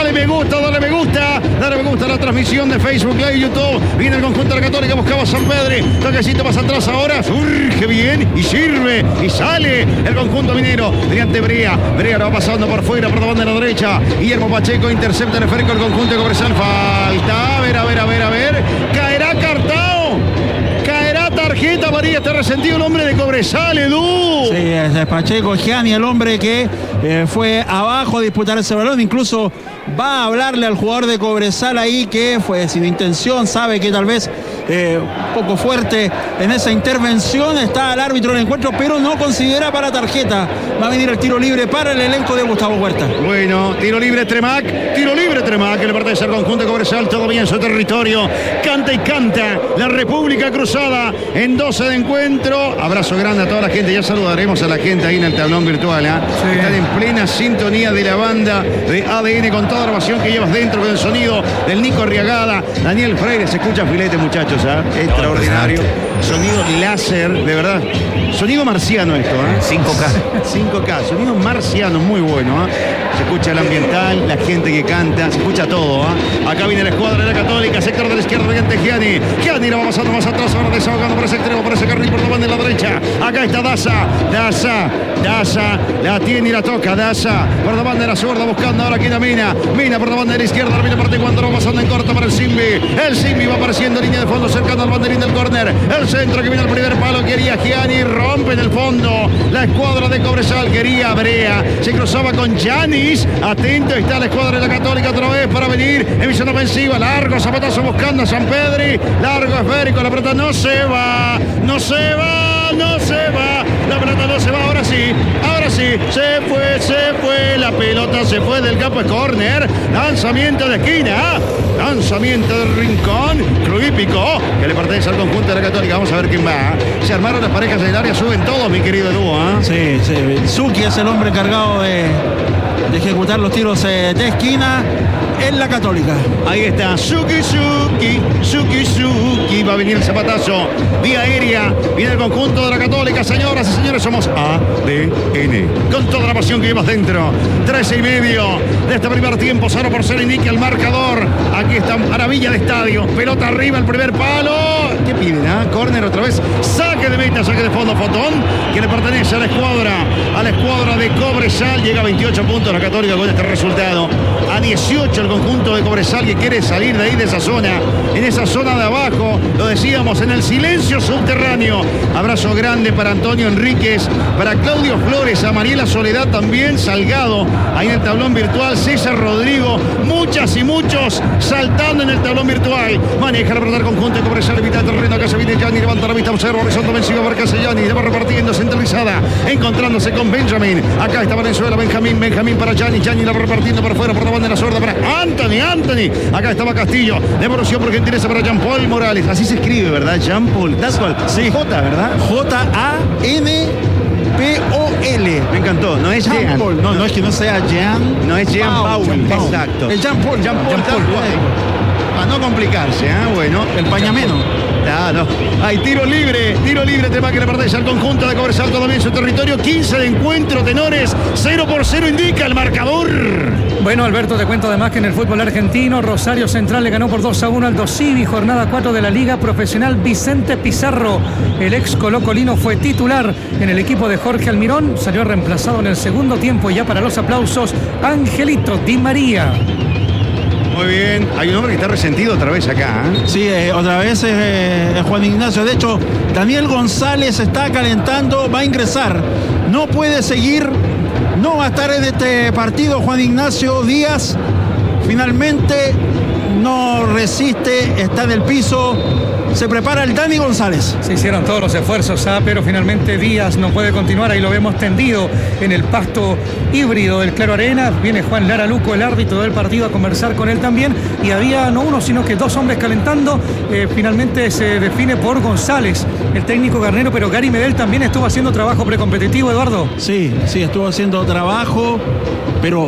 S1: a la transmisión de Facebook Live y YouTube. Viene el conjunto de la Católica, buscaba Sampedri, toquecito más atrás ahora, surge bien y sirve y sale el conjunto minero mediante Brea lo va pasando por fuera, por la banda de la derecha. Guillermo Pacheco intercepta el esférico del conjunto de Cobresal. Falta, a ver, caerá Cartao, caerá tarjeta amarilla. Está resentido el hombre de Cobresal, Edu.
S3: Sí, es Pacheco Gianni, el hombre que fue abajo a disputar ese balón. Incluso va a hablarle al jugador de Cobresal ahí, que fue sin intención, sabe que tal vez un poco fuerte en esa intervención. Está el árbitro del encuentro, pero no considera para tarjeta. Va a venir el tiro libre para el elenco de Gustavo Huerta.
S1: Bueno, tiro libre Tremac, que le pertenece al conjunto de Cobresal, todavía en su territorio. Canta y canta la República Cruzada en 12 de encuentro. Abrazo grande a toda la gente, ya saludaremos a la gente ahí en el tablón virtual, ¿eh? Sí. Están en plena sintonía de la banda de ADN con toda la grabación que llevas dentro, con el sonido del Nico Arriagada, Daniel Freire. Se escucha filete, muchachos, ¿eh? Extraordinario. Sonido láser, de verdad. Sonido marciano esto, ¿eh? 5K, sonido marciano, muy bueno, ¿eh? Se escucha el ambiental, la gente que canta, se escucha todo, ¿eh? Acá viene la escuadra de la Católica, sector de la izquierda mediante Gianni lo va pasando más atrás, ahora desahogando por ese extremo, por ese carril, por la banda de la derecha. Acá está Daza, la tiene y la toca, Daza, por la banda de la zurda, buscando ahora aquí a Mina por la banda de la izquierda, viene parte cuando lo va pasando en corto para el Simbi va apareciendo en línea de fondo, cercano al banderín del córner, el centro que viene al primer palo, quería Gianni, rompe en el fondo, la escuadra de Cobresal, quería Brea, se cruzaba con Yanis, atento está la escuadra de la Católica otra vez para venir, en visión ofensiva, largo zapatazo buscando a Sampedri, largo esférico, la pelota no se va, la pelota no se va, ahora sí, se fue, la pelota se fue del campo, es córner, lanzamiento de esquina, lanzamiento del rincón, club hípico, que le pertenece al conjunto de la Católica. Vamos a ver quién va. Se armaron las parejas en el área, suben todos, mi querido Edu, ¿eh?
S3: Sí, Zucchi es el hombre encargado de ejecutar los tiros de esquina en la Católica.
S1: Ahí está, Zucchi, va a venir el zapatazo, vía aérea, viene el conjunto de la Católica, señoras y señores, somos ADN, con toda la pasión que llevas dentro. 13:30 de este primer tiempo, 0-0 indica el marcador. Aquí está maravilla de estadio, pelota arriba, el primer palo, ¿qué piden? Córner otra vez, saque de meta, saque de fondo, Fotón, que le pertenece a la escuadra de Cobresal. Llega a 28 puntos la Católica con este resultado, a 18 el conjunto de Cobresal, que quiere salir de ahí, de esa zona, en esa zona de abajo, lo decíamos, en el silencio subterráneo. Abrazo grande para Antonio Enríquez, para Claudio Flores, a Mariela Soledad también, Salgado, ahí en el tablón virtual, César Rodrigo, muchas y muchos saltando en el tablón virtual. Maneja la pelota del conjunto de Cobresal, evita el terreno, acá se viene Gianni, levanta la vista, observa, horizonte ofensivo, marca Gianni, le va repartiendo, centralizada, encontrándose con Benjamín, acá está Valenzuela, Benjamín para Gianni la va repartiendo por fuera, por la banda de la zurda para Anthony, acá estaba Castillo, devolución por gentileza para Jean Paul Morales, así se escribe, ¿verdad? Jean Paul, tal cual, sí, J, ¿verdad?
S3: J-A-N-P-O-L.
S1: Me encantó, no es Jean Paul,
S3: no es que no sea Jean,
S1: no es Jean Paul, exacto,
S3: es Jean Paul,
S1: para no complicarse, bueno,
S3: el pañameno.
S1: Claro, hay tiro libre, tema que le pertenece al conjunto de Cobresal, todavía en su territorio, 15 de encuentro, tenores, 0-0 indica el marcador.
S2: Bueno, Alberto, te cuento además que en el fútbol argentino, Rosario Central le ganó por 2-1 al Dosivi, jornada 4 de la Liga Profesional. Vicente Pizarro, el ex colocolino, fue titular en el equipo de Jorge Almirón, salió reemplazado en el segundo tiempo y ya para los aplausos, Angelito Di María.
S1: Muy bien, hay un hombre que está resentido otra vez acá, ¿eh?
S3: Sí, otra vez es Juan Ignacio. De hecho, Daniel González está calentando, va a ingresar. No puede seguir, no va a estar en este partido Juan Ignacio Díaz. Finalmente no resiste, está en el piso. Se prepara el Dani González.
S2: Se hicieron todos los esfuerzos, pero finalmente Díaz no puede continuar. Ahí lo vemos tendido en el pasto híbrido del Claro Arena. Viene Juan Lara Luco, el árbitro del partido, a conversar con él también. Y había no uno, sino que dos hombres calentando. Finalmente se define por González, el técnico Garnero, pero Gary Medel también estuvo haciendo trabajo precompetitivo, Eduardo.
S3: Sí, estuvo haciendo trabajo, pero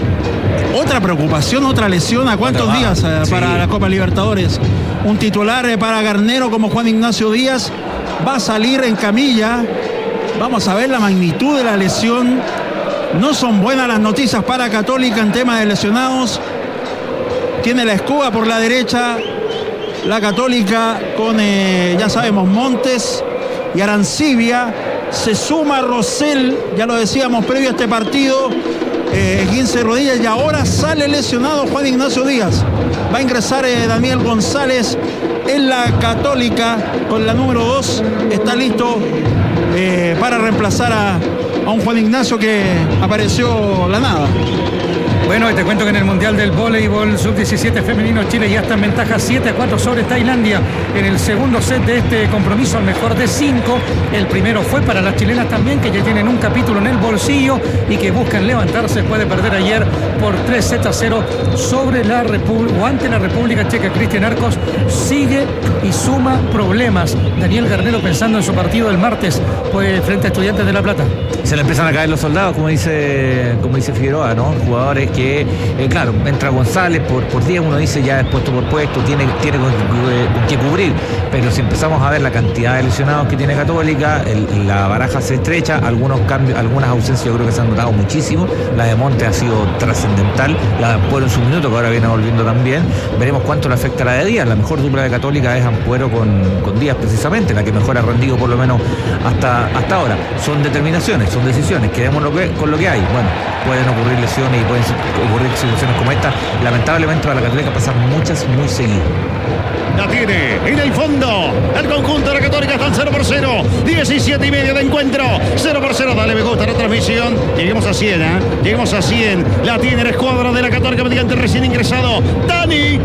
S3: otra preocupación, otra lesión. ¿A cuántos días para la Copa Libertadores? Un titular para Garnero como Juan Ignacio Díaz va a salir en camilla. Vamos a ver la magnitud de la lesión. No son buenas las noticias para Católica en tema de lesionados. Tiene la escoba por la derecha la Católica con, ya sabemos, Montes y Arancibia. Se suma Rosell, ya lo decíamos previo a este partido, 15 rodillas, y ahora sale lesionado Juan Ignacio Díaz. Va a ingresar Daniel González en la Católica con la número 2. Está listo para reemplazar a un Juan Ignacio que apareció la nada.
S2: Bueno, y te cuento que en el Mundial del Voleibol Sub-17 femenino, Chile ya está en ventaja 7-4 sobre Tailandia en el segundo set de este compromiso, al mejor de 5. El primero fue para las chilenas también, que ya tienen un capítulo en el bolsillo y que buscan levantarse después de perder ayer por 3-0 sobre la República, o ante la República Checa. Cristian Arcos sigue y suma problemas. Daniel Garnero pensando en su partido del martes frente a Estudiantes de La Plata.
S4: Se le empiezan a caer los soldados, como dice Figueroa, ¿no? Jugadores que, claro, entra González por día, uno dice ya es puesto por puesto, tiene con qué cubrir, pero si empezamos a ver la cantidad de lesionados que tiene Católica, la baraja se estrecha, algunos cambios, algunas ausencias yo creo que se han notado muchísimo. La de Montes ha sido trascendental, la de Ampuero en su minuto, que ahora viene volviendo también. Veremos cuánto le afecta la de Díaz. La mejor dupla de Católica es Ampuero con Díaz, precisamente, la que mejor ha rendido por lo menos hasta ahora. Son determinaciones, son decisiones, quedemos con lo que hay. Bueno, pueden ocurrir lesiones y pueden ocurrir situaciones como esta. Lamentablemente para la Católica pasan muchas muy seguido.
S1: La tiene en el fondo el conjunto de la Católica, están 0-0, 17 y medio de encuentro, 0-0. Dale me gusta a la transmisión, lleguemos a 100, lleguemos a 100. La tiene la escuadra de la Católica mediante el recién ingresado Dani,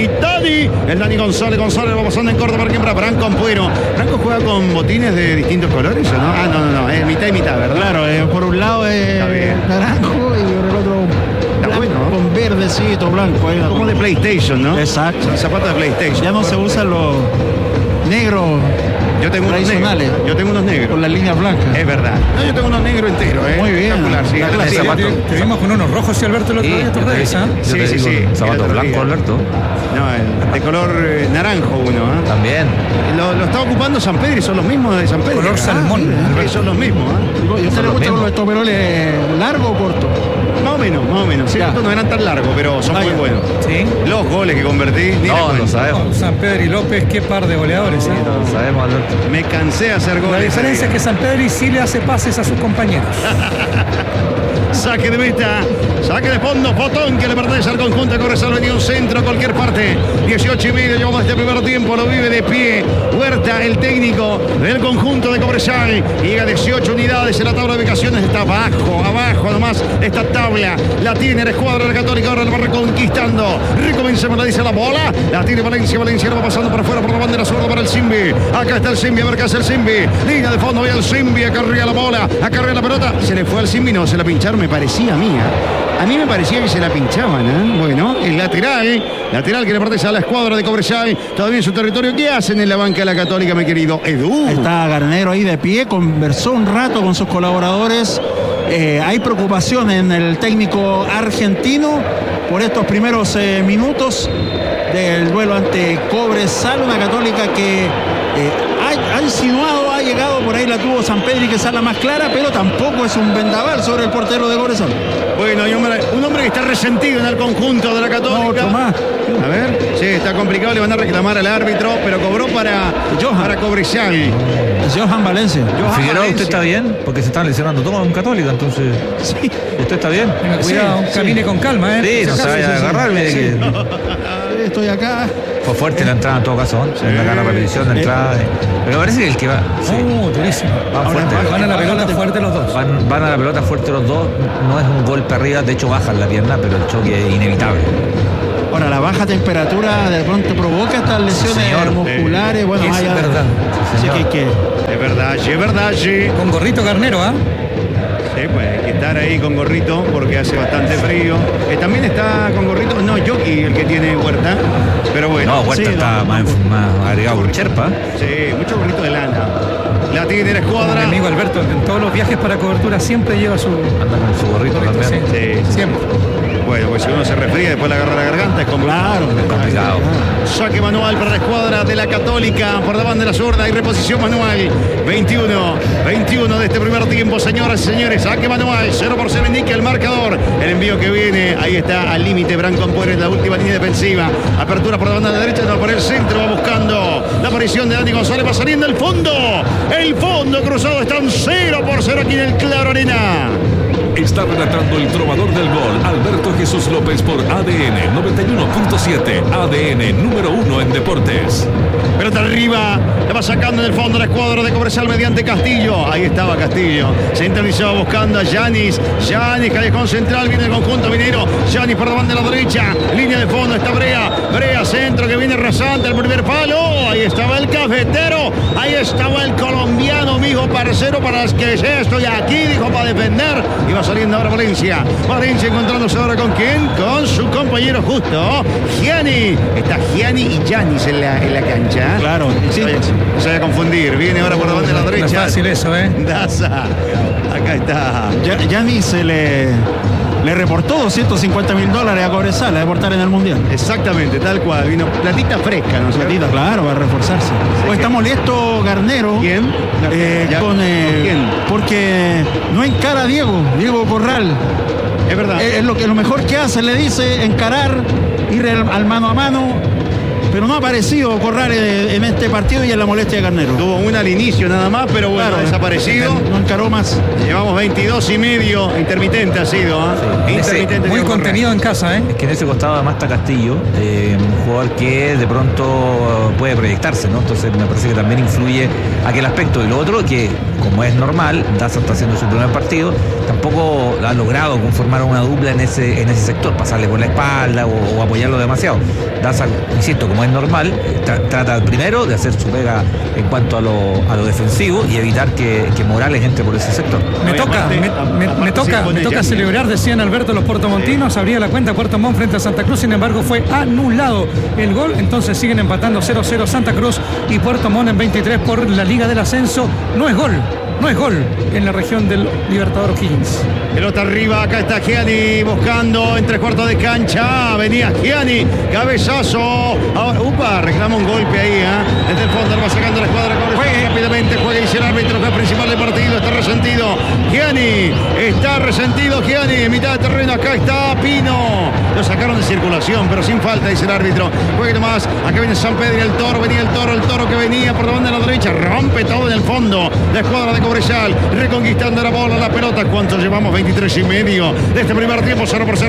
S1: el Dani González va pasando en corto para quien, para Branco Ampuero. Branco juega con botines de distintos colores, ¿o no? No, es mitad y mitad, ¿verdad?
S3: Claro, por un lado es naranjo y por el otro blanco, con verdecito, blanco.
S1: Como de PlayStation, ¿no?
S3: Exacto.
S1: Son zapatos de PlayStation.
S3: Ya no se usan los negros.
S1: Yo tengo unos negros.
S3: Con las líneas blancas.
S1: Es verdad. No, yo tengo unos negros enteros,
S3: Muy bien.
S1: Sí,
S2: te vimos con unos rojos y Alberto el otro día, tus redes,
S1: Sí.
S4: Zapatos blancos, Alberto.
S1: No, de color naranjo uno,
S4: También.
S1: Lo está ocupando San Pedro y son los mismos de San Pedro.
S2: Color salmón.
S1: Son los mismos,
S3: ¿Y usted le gusta con los estoperoles largo o corto?
S1: Más o menos. Sí, estos no eran tan largos, pero son muy buenos.
S2: Sí.
S1: Los goles que convertí.
S4: No, lo sabemos.
S2: San Pedro y López, qué par de goleadores.
S4: Lo sabemos, Alberto.
S1: Me cansé de hacer goles.
S2: La diferencia es que San Pedro sí le hace pases a sus compañeros.
S1: Saque de meta, saque de fondo, botón que le pertenece al conjunto de Cobresal, venía un centro a cualquier parte. 18 y medio, llevamos este primer tiempo, lo vive de pie Huerta, el técnico del conjunto de Cobresal. Llega a 18 unidades en la tabla de ubicaciones, está abajo nomás esta tabla. La tiene la escuadra de la Católica, ahora la va reconquistando. Recomencemos, la dice la bola, la tiene Valencia lo va pasando para afuera por la bandera zurda para el Simbi. Acá está el Simbi, a ver qué hace el Simbi. Línea de fondo, ve al Simbi, acarrea la bola, acarrea la pelota. Se le fue al Simbi, no, se la pincharon, me parecía a mí. A mí me parecía que se la pinchaban, Bueno, el lateral que le pertenece a la escuadra de Cobresal, todavía en su territorio. ¿Qué hacen en la banca de la Católica, mi querido Edu?
S3: Está Garnero ahí de pie, conversó un rato con sus colaboradores. Hay preocupación en el técnico argentino por estos primeros minutos del duelo ante Cobresal, una Católica que ha insinuado, ha llegado, por ahí la tuvo Sampedri, que es la más clara, pero tampoco es un vendaval sobre el portero de Cobresal.
S1: Bueno, hay un hombre que está resentido en el conjunto de la Católica.
S3: No, otro más.
S1: A ver, sí, está complicado, le van a reclamar al árbitro, pero cobró para Cobresal.
S3: Johan Valencia.
S4: Figueroa, ¿usted está bien? Porque se están lesionando todos en Católica, entonces.
S3: Sí.
S4: ¿Usted está bien?
S2: Tenga cuidado, camine con calma,
S4: Sí, no se vaya a agarrarme de que.
S3: Estoy acá.
S4: Fue fuerte la entrada en todo caso, ¿eh? Acá la repetición de entrada. Pero parece que el que va. Sí.
S2: Durísimo.
S4: Van
S2: a la pelota fuerte los dos.
S4: Van a la pelota fuerte los dos. No es un golpe arriba, de hecho bajan la pierna, pero el choque es inevitable.
S3: Ahora, la baja temperatura de pronto provoca estas lesiones musculares. Bueno,
S2: es verdad.
S3: Así que
S1: Es verdad, sí.
S2: Con gorrito Garnero, ¿ah?
S1: Sí, pues hay que estar ahí con gorrito porque hace bastante frío. También está con gorrito, no, Yoki el que tiene Huerta, pero bueno.
S4: No, Huerta está más agregado por Cherpa.
S1: Sí, mucho gorrito de lana. La tiene la escuadra.
S2: Mi amigo Alberto, en todos los viajes para cobertura siempre lleva su...
S4: Anda con su gorrito también.
S1: Sí,
S2: siempre.
S1: Bueno, pues si uno se resfría después le agarra la garganta, es complicado.
S3: Claro,
S4: es complicado.
S1: Saque manual para la escuadra de la Católica por la banda de la zurda y reposición manual. 21 de este primer tiempo, señoras y señores. Saque manual, 0-0 indica el marcador. El envío que viene, ahí está al límite Branco Ampuero en la última línea defensiva. Apertura por la banda de la derecha, no, por el centro, va buscando la aparición de Dani González, va saliendo el fondo. El fondo cruzado, están 0-0 aquí en el Claro Arena.
S11: Está relatando el trovador del gol, Alberto Jesús López, por ADN 91.7, ADN número 1 en deportes.
S1: Pelota arriba, la va sacando en el fondo la escuadra de Cobresal mediante Castillo. Ahí estaba Castillo, centralizado buscando a Yanis. Yanis, callejón central, viene el conjunto minero. Yanis por la banda de la derecha, línea de fondo, está Brea centro que viene rasante, el primer palo. Ahí estaba el cafetero, ahí estaba el colombiano, mijo parcero, para las que sea, estoy aquí, dijo, para defender. Y va saliendo ahora Valencia encontrándose ahora con quién, con su compañero justo, Gianni. Está Gianni y Yanis en la cancha.
S3: Claro, sí.
S1: No se vaya a confundir, viene ahora por la banda de la derecha.
S2: No es fácil eso,
S1: Daza, acá está.
S3: Yanis se le reportó $250.000 a Cobresal a deportar en el Mundial.
S1: Exactamente, tal cual. Vino platita fresca, ¿no?
S3: Platita, claro, va a reforzarse. Hoy está molesto Garnero.
S1: ¿Quién?
S3: ¿Con quién? Porque no encara a Diego Corral.
S1: Es verdad.
S3: Es lo mejor que hace, le dice, encarar, ir al mano a mano. Pero no ha aparecido Corral en este partido y en la molestia de Garnero.
S1: Tuvo una al inicio nada más, pero bueno,
S3: claro,
S1: desaparecido.
S3: No encaró más.
S1: Llevamos 22,5. Intermitente ha sido, ¿eh? Intermitente.
S2: Muy contenido en casa, ¿eh?
S4: Es que en ese costado además está Castillo, un jugador que de pronto puede proyectarse, ¿no? Entonces me parece que también influye aquel aspecto. Y lo otro, que como es normal, Daza está haciendo su primer partido, tampoco ha logrado conformar una dupla en ese sector, pasarle por la espalda o apoyarlo demasiado. Daza, insisto, como es normal, trata primero de hacer su pega en cuanto a lo defensivo y evitar que Morales entre por ese sector.
S2: Me toca celebrar, decían Alberto, los puertomontinos. Abría la cuenta Puerto Montt frente a Santa Cruz, sin embargo fue anulado el gol, entonces siguen empatando 0-0 Santa Cruz y Puerto Montt en 23 por la Liga del Ascenso. No es gol en la región del Libertador O'Higgins.
S1: Pelota arriba, acá está Gianni buscando en 3/4 de cancha. Venía Gianni, cabezazo. Ahora, reclama un golpe ahí, desde el fondo, lo va sacando la escuadra. Rápidamente juega y dice el árbitro, que es principal del partido, está resentido. Gianni, está resentido Gianni, en mitad de terreno, acá está Pino. Lo sacaron de circulación, pero sin falta, dice el árbitro. Juegue nomás, acá viene San Pedro y el Toro, venía el Toro que venía por la banda de la derecha, rompe todo en el fondo. La escuadra de Cobresal, reconquistando la bola, la pelota. ¿Cuánto llevamos? 23,5 de este primer tiempo.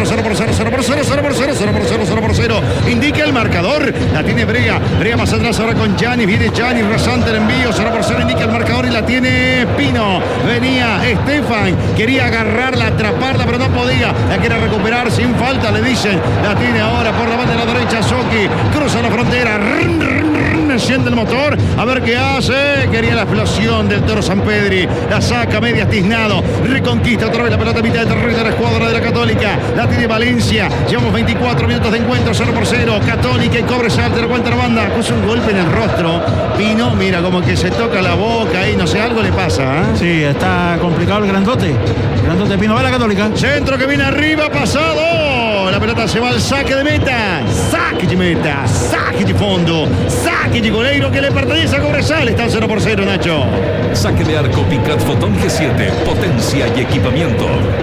S1: 0-0. Indica el marcador. La tiene Brea más atrás ahora con Gianni. Viene Gianni, rasante el envío. 0-0 indica el marcador y la tiene Pino. Venía Estefan, quería agarrarla, atraparla, pero no podía. La quiere recuperar sin falta, le dicen. La tiene ahora por la banda de la derecha. Soki cruza la frontera. Enciende el motor, a ver qué hace. Quería la explosión del Toro Sampedri, la saca media tiznado, reconquista otra vez la pelota a mitad de terreno de la escuadra de la Católica, la tiene Valencia. Llevamos 24 minutos de encuentro, 0-0. Católica y Cobresal, te lo cuenta la banda. Puso un golpe en el rostro. Pino, mira, como que se toca la boca y no sé, algo le pasa.
S3: Sí, está complicado el grandote Pino. Va la Católica.
S1: Centro que viene arriba, pasado. Nacho. La pelota se va al saque de meta. Saque de meta. Saque de fondo. Saque de goleiro que le pertenece a Cobresal. Está 0-0, Nacho.
S11: Saque de arco Picat Fotón G7. Potencia y equipamiento.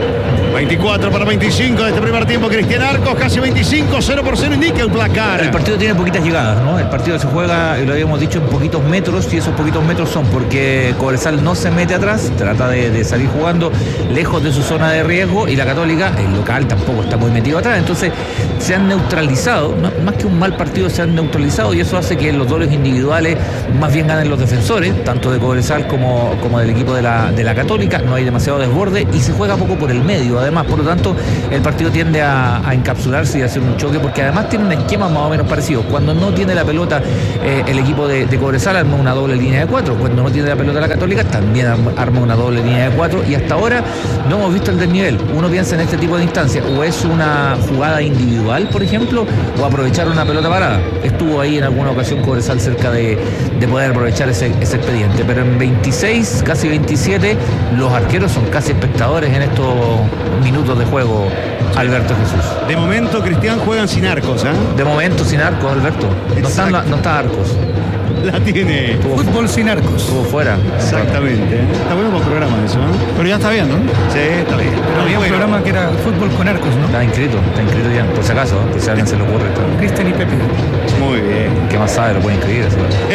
S1: 24 para 25 de este primer tiempo. Cristian Arcos, casi 25, 0-0 indica el placar.
S4: El partido tiene poquitas llegadas, ¿no? El partido se juega, y lo habíamos dicho, en poquitos metros, y esos poquitos metros son porque Cobresal no se mete atrás, trata de salir jugando lejos de su zona de riesgo, y la Católica, el local, tampoco está muy metido atrás. Entonces se han neutralizado, más que un mal partido, se han neutralizado, y eso hace que los duelos individuales más bien ganen los defensores, tanto de Cobresal como del equipo de la Católica. No hay demasiado desborde y se juega poco por el medio. Además, por lo tanto, el partido tiende a encapsularse y a hacer un choque, porque además tiene un esquema más o menos parecido. Cuando no tiene la pelota el equipo de Cobresal, arma una doble línea de 4. Cuando no tiene la pelota la Católica, también arma una doble línea de 4. Y hasta ahora no hemos visto el desnivel. Uno piensa en este tipo de instancias, o es una jugada individual, por ejemplo, o aprovechar una pelota parada. Estuvo ahí en alguna ocasión Cobresal cerca de poder aprovechar ese expediente. Pero en 26, casi 27, los arqueros son casi espectadores en estos minutos de juego, Alberto Jesús.
S1: De momento, Cristian, juegan sin arcos, ¿eh?
S4: De momento sin arcos, Alberto. No está arcos.
S1: La tiene.
S2: Fútbol sin arcos.
S4: Estuvo fuera.
S1: Exactamente. Está bueno para el programa eso, ¿no?
S3: Pero ya está bien, ¿no?
S1: Sí, está bien.
S2: Pero había un programa que era fútbol con arcos, ¿no?
S4: Está inscrito ya, por si acaso, por si a alguien se le ocurre.
S2: Cristian y Pepe.
S1: Muy bien.
S4: ¿Qué más sabe? Lo puede inscribir.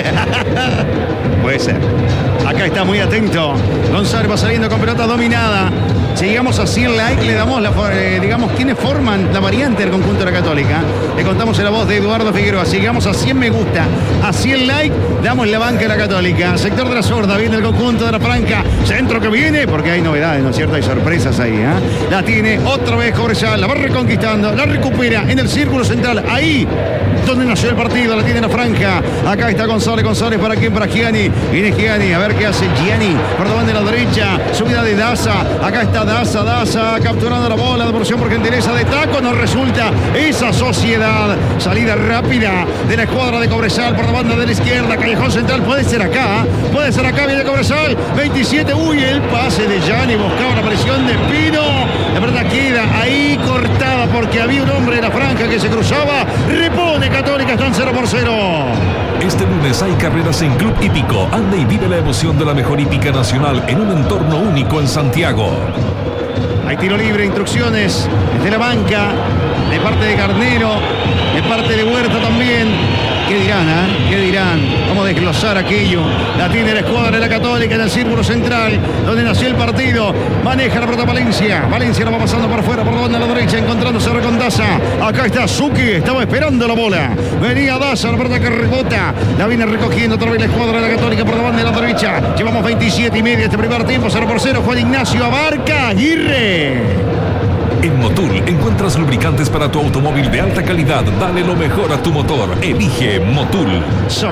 S1: Puede ser. Acá está muy atento. González va saliendo con pelota dominada. Si llegamos a 100 likes, le damos digamos quiénes forman la variante del conjunto de la Católica. Le contamos en la voz de Eduardo Figueroa. Si llegamos a 100 me gusta, a 100 likes, damos la banca de la Católica. Sector de la zurda, viene el conjunto de la Franca. Centro que viene, porque hay novedades, ¿no es cierto? Hay sorpresas ahí, ¿eh? La tiene otra vez Cobresal, la va reconquistando, la recupera en el círculo central. Ahí donde nació el partido, la tiene la Franja. Acá está González para quién, para Gianni. Viene Gianni, a ver qué hace Gianni. Por de la derecha, subida de Daza. Acá está Daza capturando la bola, devolución por gentileza de Taco. No resulta esa sociedad. Salida rápida de la escuadra de Cobresal por la banda de la izquierda. Callejón central, puede ser acá, viene Cobresal. 27, el pase de Gianni, buscaba la presión de Pino. La pelota queda ahí cortada porque había un hombre de la Franja que se cruzaba. Repone Católica, están 0-0.
S11: Este lunes hay carreras en Club Hípico. Anda y vive la emoción de la mejor hípica nacional en un entorno único en Santiago.
S1: Hay tiro libre, instrucciones desde la banca, de parte de Carnero, de parte de Huerta también. ¿Qué dirán, ¿Qué dirán? Vamos a desglosar aquello. La tiene la escuadra de la Católica en el círculo central, donde nació el partido. Maneja la pelota Valencia. Valencia la va pasando por fuera, por la banda a la derecha, encontrándose ahora con Daza. Acá está Zucchi, estaba esperando la bola. Venía Daza, la pelota que rebota. La viene recogiendo otra vez la escuadra de la Católica por la banda de la derecha. Llevamos 27 y media este primer tiempo, 0-0. Juan Ignacio Abarca Aguirre.
S11: En Motul encuentras lubricantes para tu automóvil de alta calidad. Dale lo mejor a tu motor. Elige Motul.
S1: Se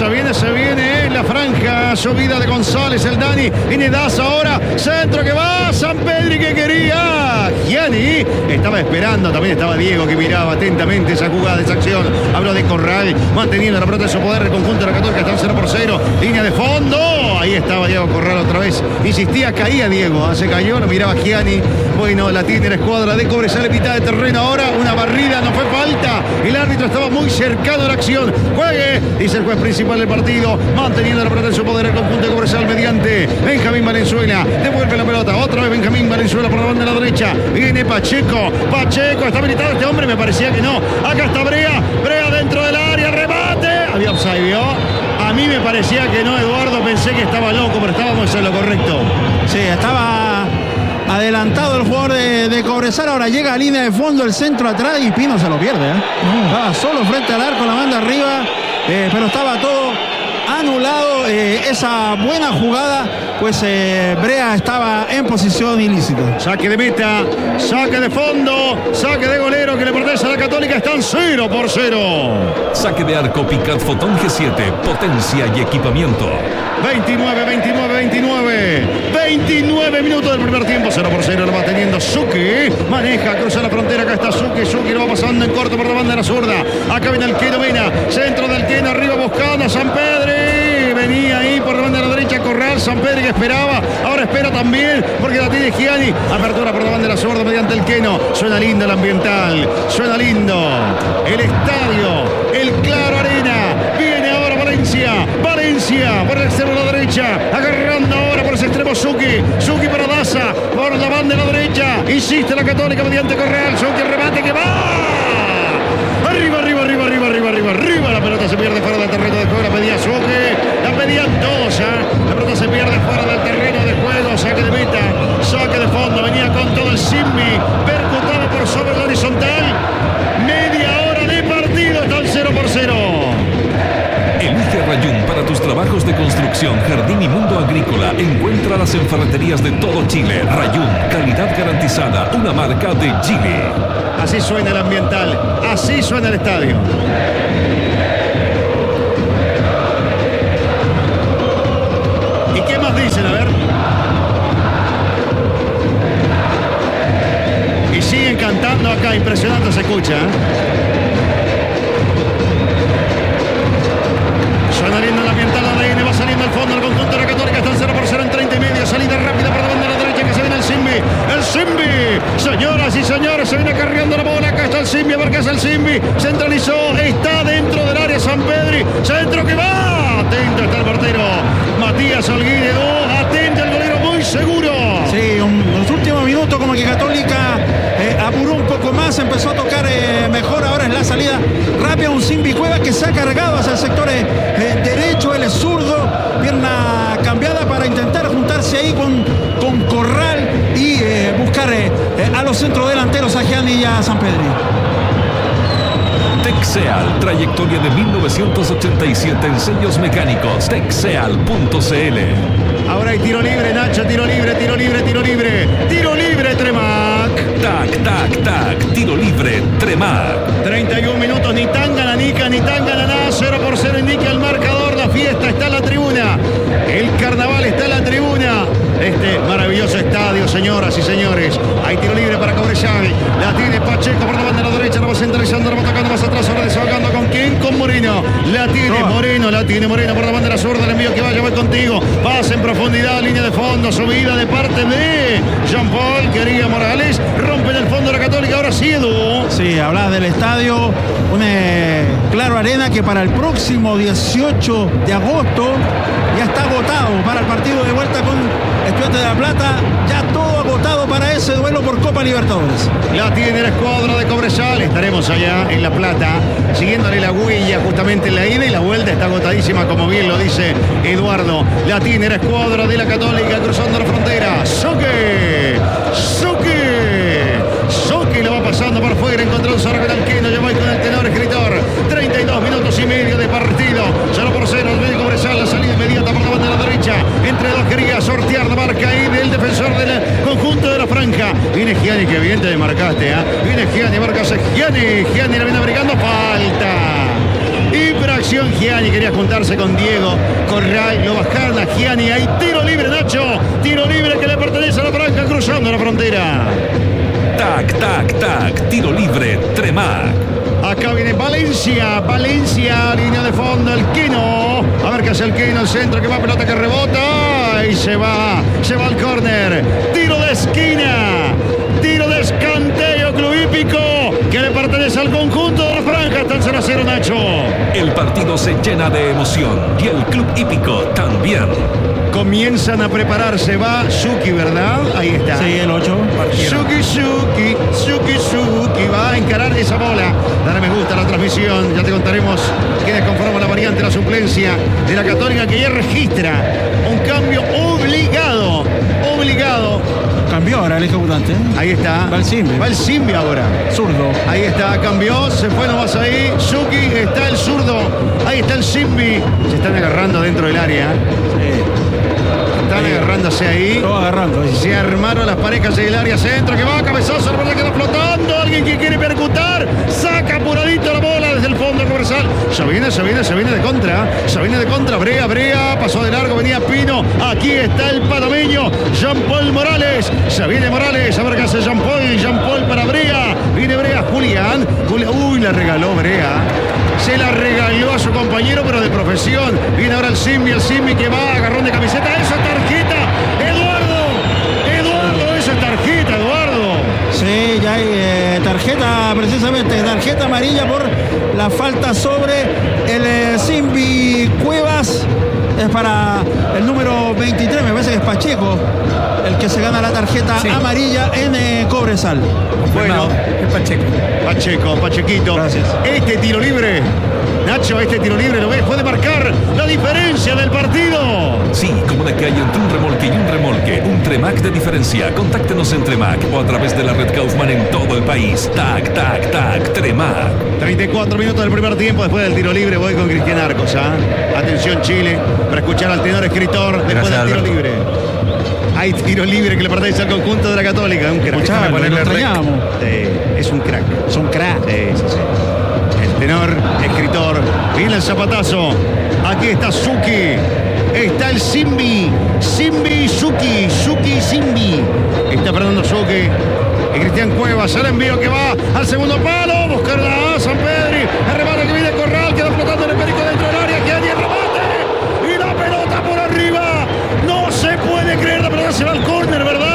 S1: viene la Franja. Subida de González, el Dani. Viene Daza ahora. Centro que va. San Pedri que quería. Gianni estaba esperando. También estaba Diego que miraba atentamente esa jugada, esa acción. Habló de Corral. Manteniendo la pelota de su poder. El conjunto de la Católica está 0-0. Línea de fondo. Ahí estaba Diego Corral otra vez. Insistía, caía Diego. Se cayó, lo miraba Gianni. Bueno, la tiene la escuadra de Cobresal en mitad de terreno. Ahora una barrida, no fue falta. El árbitro estaba muy cercano a la acción. Juegue, dice el juez principal del partido, manteniendo la pelota en su poder el conjunto de Cobresal mediante Benjamín Valenzuela. Devuelve la pelota, otra vez Benjamín Valenzuela por la banda de la derecha. Viene Pacheco, está habilitado este hombre, me parecía que no. Acá está Brea dentro del área, remate. Había offside, ¿vio? A mí me parecía que no, Eduardo, pensé que estaba loco, pero estábamos en lo correcto.
S3: Sí, estaba adelantado el jugador de Cobresal. Ahora llega a línea de fondo, el centro atrás y Pino se lo pierde. Estaba solo frente al arco, la banda arriba, pero estaba todo anulado. Esa buena jugada, pues Brea estaba en posición ilícita.
S1: Saque de meta, saque de fondo, saque de golero que le pertenece a la Católica. Están 0-0.
S11: Saque de arco Picat Fotón G7, potencia y equipamiento.
S1: 29 minutos del primer tiempo, 0-0, lo va teniendo Zucchi, maneja, cruza la frontera, acá está Zucchi lo va pasando en corto por la banda de la zurda, acá viene el Queno Mena, centro del Queno, arriba buscando a San Pedri, venía ahí por la banda de la derecha Corral. Sampedri que esperaba, ahora espera también porque la tiene Gianni. Apertura por la banda de la zurda mediante el Queno. Suena lindo el ambiental, suena lindo el estadio, el Claro Arena. Viene ahora Valencia por el extremo de la derecha, agarrando ahora por ese extremo Zucchi para Daza, por la banda de la derecha, insiste la Católica mediante Corral. Zucchi, remate que va arriba, la pelota se pierde fuera del terreno de juego, la pedía Zucchi, la pedían todos ya, la pelota se pierde fuera del terreno de juego, saque de meta, saque de fondo, venía con todo el Simbi, percutado por sobre el horizontal, media hora de partido, está el 0-0.
S11: Elige Rayún para tus trabajos de construcción, jardín y mundo agrícola. Encuéntralas en ferreterías de todo Chile. Rayún, calidad garantizada, una marca de Chile.
S1: Así suena el ambiental, así suena el estadio. ¿Y qué más dicen? A ver. Y siguen cantando acá, impresionante se escucha, Suena lindo el ambiental, ADN va saliendo al fondo, el conjunto de la Católica está en 0-0 en 30 y medio, salida rápida por la banda de la derecha que se viene el Simbi, señoras y señores, se viene cargando la bola, acá está el Simbi, a ver qué hace el Simbi, centralizó, está dentro del área Sampedri, centro que va, atento está el portero, Matías Olguín, atento el golero, muy seguro.
S3: Sí, en los últimos minutos como que Católica apuró un poco más, empezó a tocar mejor, ahora es la salida rápida, un Simbi Cueva que se ha cargado hacia el sector derecho, él es zurdo, pierna cambiada para intentar juntarse ahí con Corral y buscar a los centrodelanteros, a Gianni y a Sampedri.
S11: Texeal, trayectoria de 1987 en sellos mecánicos. Texeal.cl.
S1: Ahora hay tiro libre, Nacho, tiro libre, Tremac.
S11: Tac, tiro libre, Tremac.
S1: 31 minutos, ni tan gananica, ni tan gananá, 0-0 indica el marcador, la fiesta está en la tribuna, el carnaval está en la tribuna, este maravilloso estadio, señoras y señores. Hay tiro libre para Cobresal, la tiene Pacheco por la banda de la derecha, la va centralizando, la va tocando más atrás, ahora desahogando con quién, con Moreno, la tiene Moreno por la banda de la zurda, el envío que vaya, voy contigo, pasa en profundidad, línea de fondo, subida de parte de Jean Paul, quería Morales, rompe en el fondo la Católica, ahora sí, Edu.
S3: Sí, hablaba del estadio, un Claro Arena que para el próximo 18 de agosto ya está agotado para el partido de vuelta con Estudiantes de La Plata, ya todo agotado para ese duelo por Copa Libertadores.
S1: La tiene la escuadra de Cobresal, estaremos allá en La Plata, siguiéndole la huella justamente en la ida y la vuelta está agotadísima, como bien lo dice Eduardo. La tiene la escuadra de la Católica cruzando la frontera, Zucchi lo va pasando por fuera, encontró un Zorro Queno, ya voy con el tenor escritor, 32 minutos y medio de partido, 0-0, el Cobresal, la salida inmediata por la banda de la derecha, entre dos quería sortear la marca ahí del defensor del conjunto de la franja, viene Gianni, que bien te marcaste, viene Gianni, marcase Gianni la viene abrigando, falta. Infracción, Gianni quería juntarse con Diego Corral, lo bajaron a Gianni, hay tiro libre, Nacho, tiro libre que le pertenece a la franja cruzando la frontera.
S11: Tac, tiro libre, Tremac.
S1: Acá viene Valencia, línea de fondo, el Queno. A ver qué hace el Queno, el centro que va, pelota que rebota. Y se va al córner. Tiro de esquina, tiro de escanteo, Club Hípico, que le pertenece al conjunto de la franja. Está el 0-0, Nacho.
S11: El partido se llena de emoción y el Club Hípico también.
S1: Comienzan a prepararse, va Zucchi, ¿verdad? Ahí está.
S3: Sí, el 8.
S1: Zucchi va a encarar esa bola. Dale me gusta a la transmisión, ya te contaremos quiénes conforman la variante, la suplencia de la Católica, que ya registra un cambio obligado.
S3: Cambió ahora el ejecutante.
S1: Ahí está.
S3: Va el Simbi
S1: ahora.
S3: Zurdo.
S1: Ahí está, cambió, se fue nomás ahí. Zucchi, está el zurdo. Ahí está el Simbi. Se están agarrando dentro del área.
S3: Sí.
S1: Están agarrándose ahí.
S3: Todo agarrando.
S1: Se armaron las parejas en el área centro, que va, cabezazo, la bola queda flotando. Alguien que quiere percutar. Saca apuradito la bola desde el fondo Cobresal. Se viene de contra. Brea, pasó de largo, venía Pino. Aquí está el panameño, Jean Paul Morales. Se viene Morales, a ver qué hace Jean Paul para Brea. Viene Brea, Julián. Uy, la regaló Brea. Se la regaló a su compañero, pero de profesión. Viene ahora el Simbi que va, agarrón de camiseta. Eso es tarjeta, Eduardo, eso es tarjeta, Eduardo.
S3: Sí, ya hay tarjeta, precisamente, tarjeta amarilla por la falta sobre el Simbi Cuevas. Es para el número 23, me parece que es Pacheco, el que se gana la tarjeta amarilla en Cobresal.
S1: Bueno,
S8: es
S1: Pachequito.
S3: Gracias.
S1: Este tiro libre, Nacho, lo ves, puede marcar la diferencia del partido.
S11: Sí, como de que hay entre un remolque y un remolque, un Tremac de diferencia. Contáctenos en Tremac o a través de la red Kaufman en todo el país. Tac, tac, tac, Tremac.
S1: 34 minutos del primer tiempo, después del tiro libre voy con Cristian Arcos. Atención Chile, para escuchar al tenor escritor después del tiro libre. Hay tiro libre que le pertenece al conjunto de la Católica. Un crack.
S3: Lo extrañamos.
S1: Es un crack.
S3: Son crack.
S1: Sí. El tenor, escritor. Viene el zapatazo. Aquí está Suki. Está el Simbi. Suki, Simbi. Está Fernando Suki. Y Cristian Cuevas, el envío que va al segundo palo. Buscarla a San Pedri. El remate que viene Corral. Queda flotando el Perico dentro del área. Queda 10 remate. Y la pelota por arriba. No se puede creer. La pelota se va al córner, ¿verdad?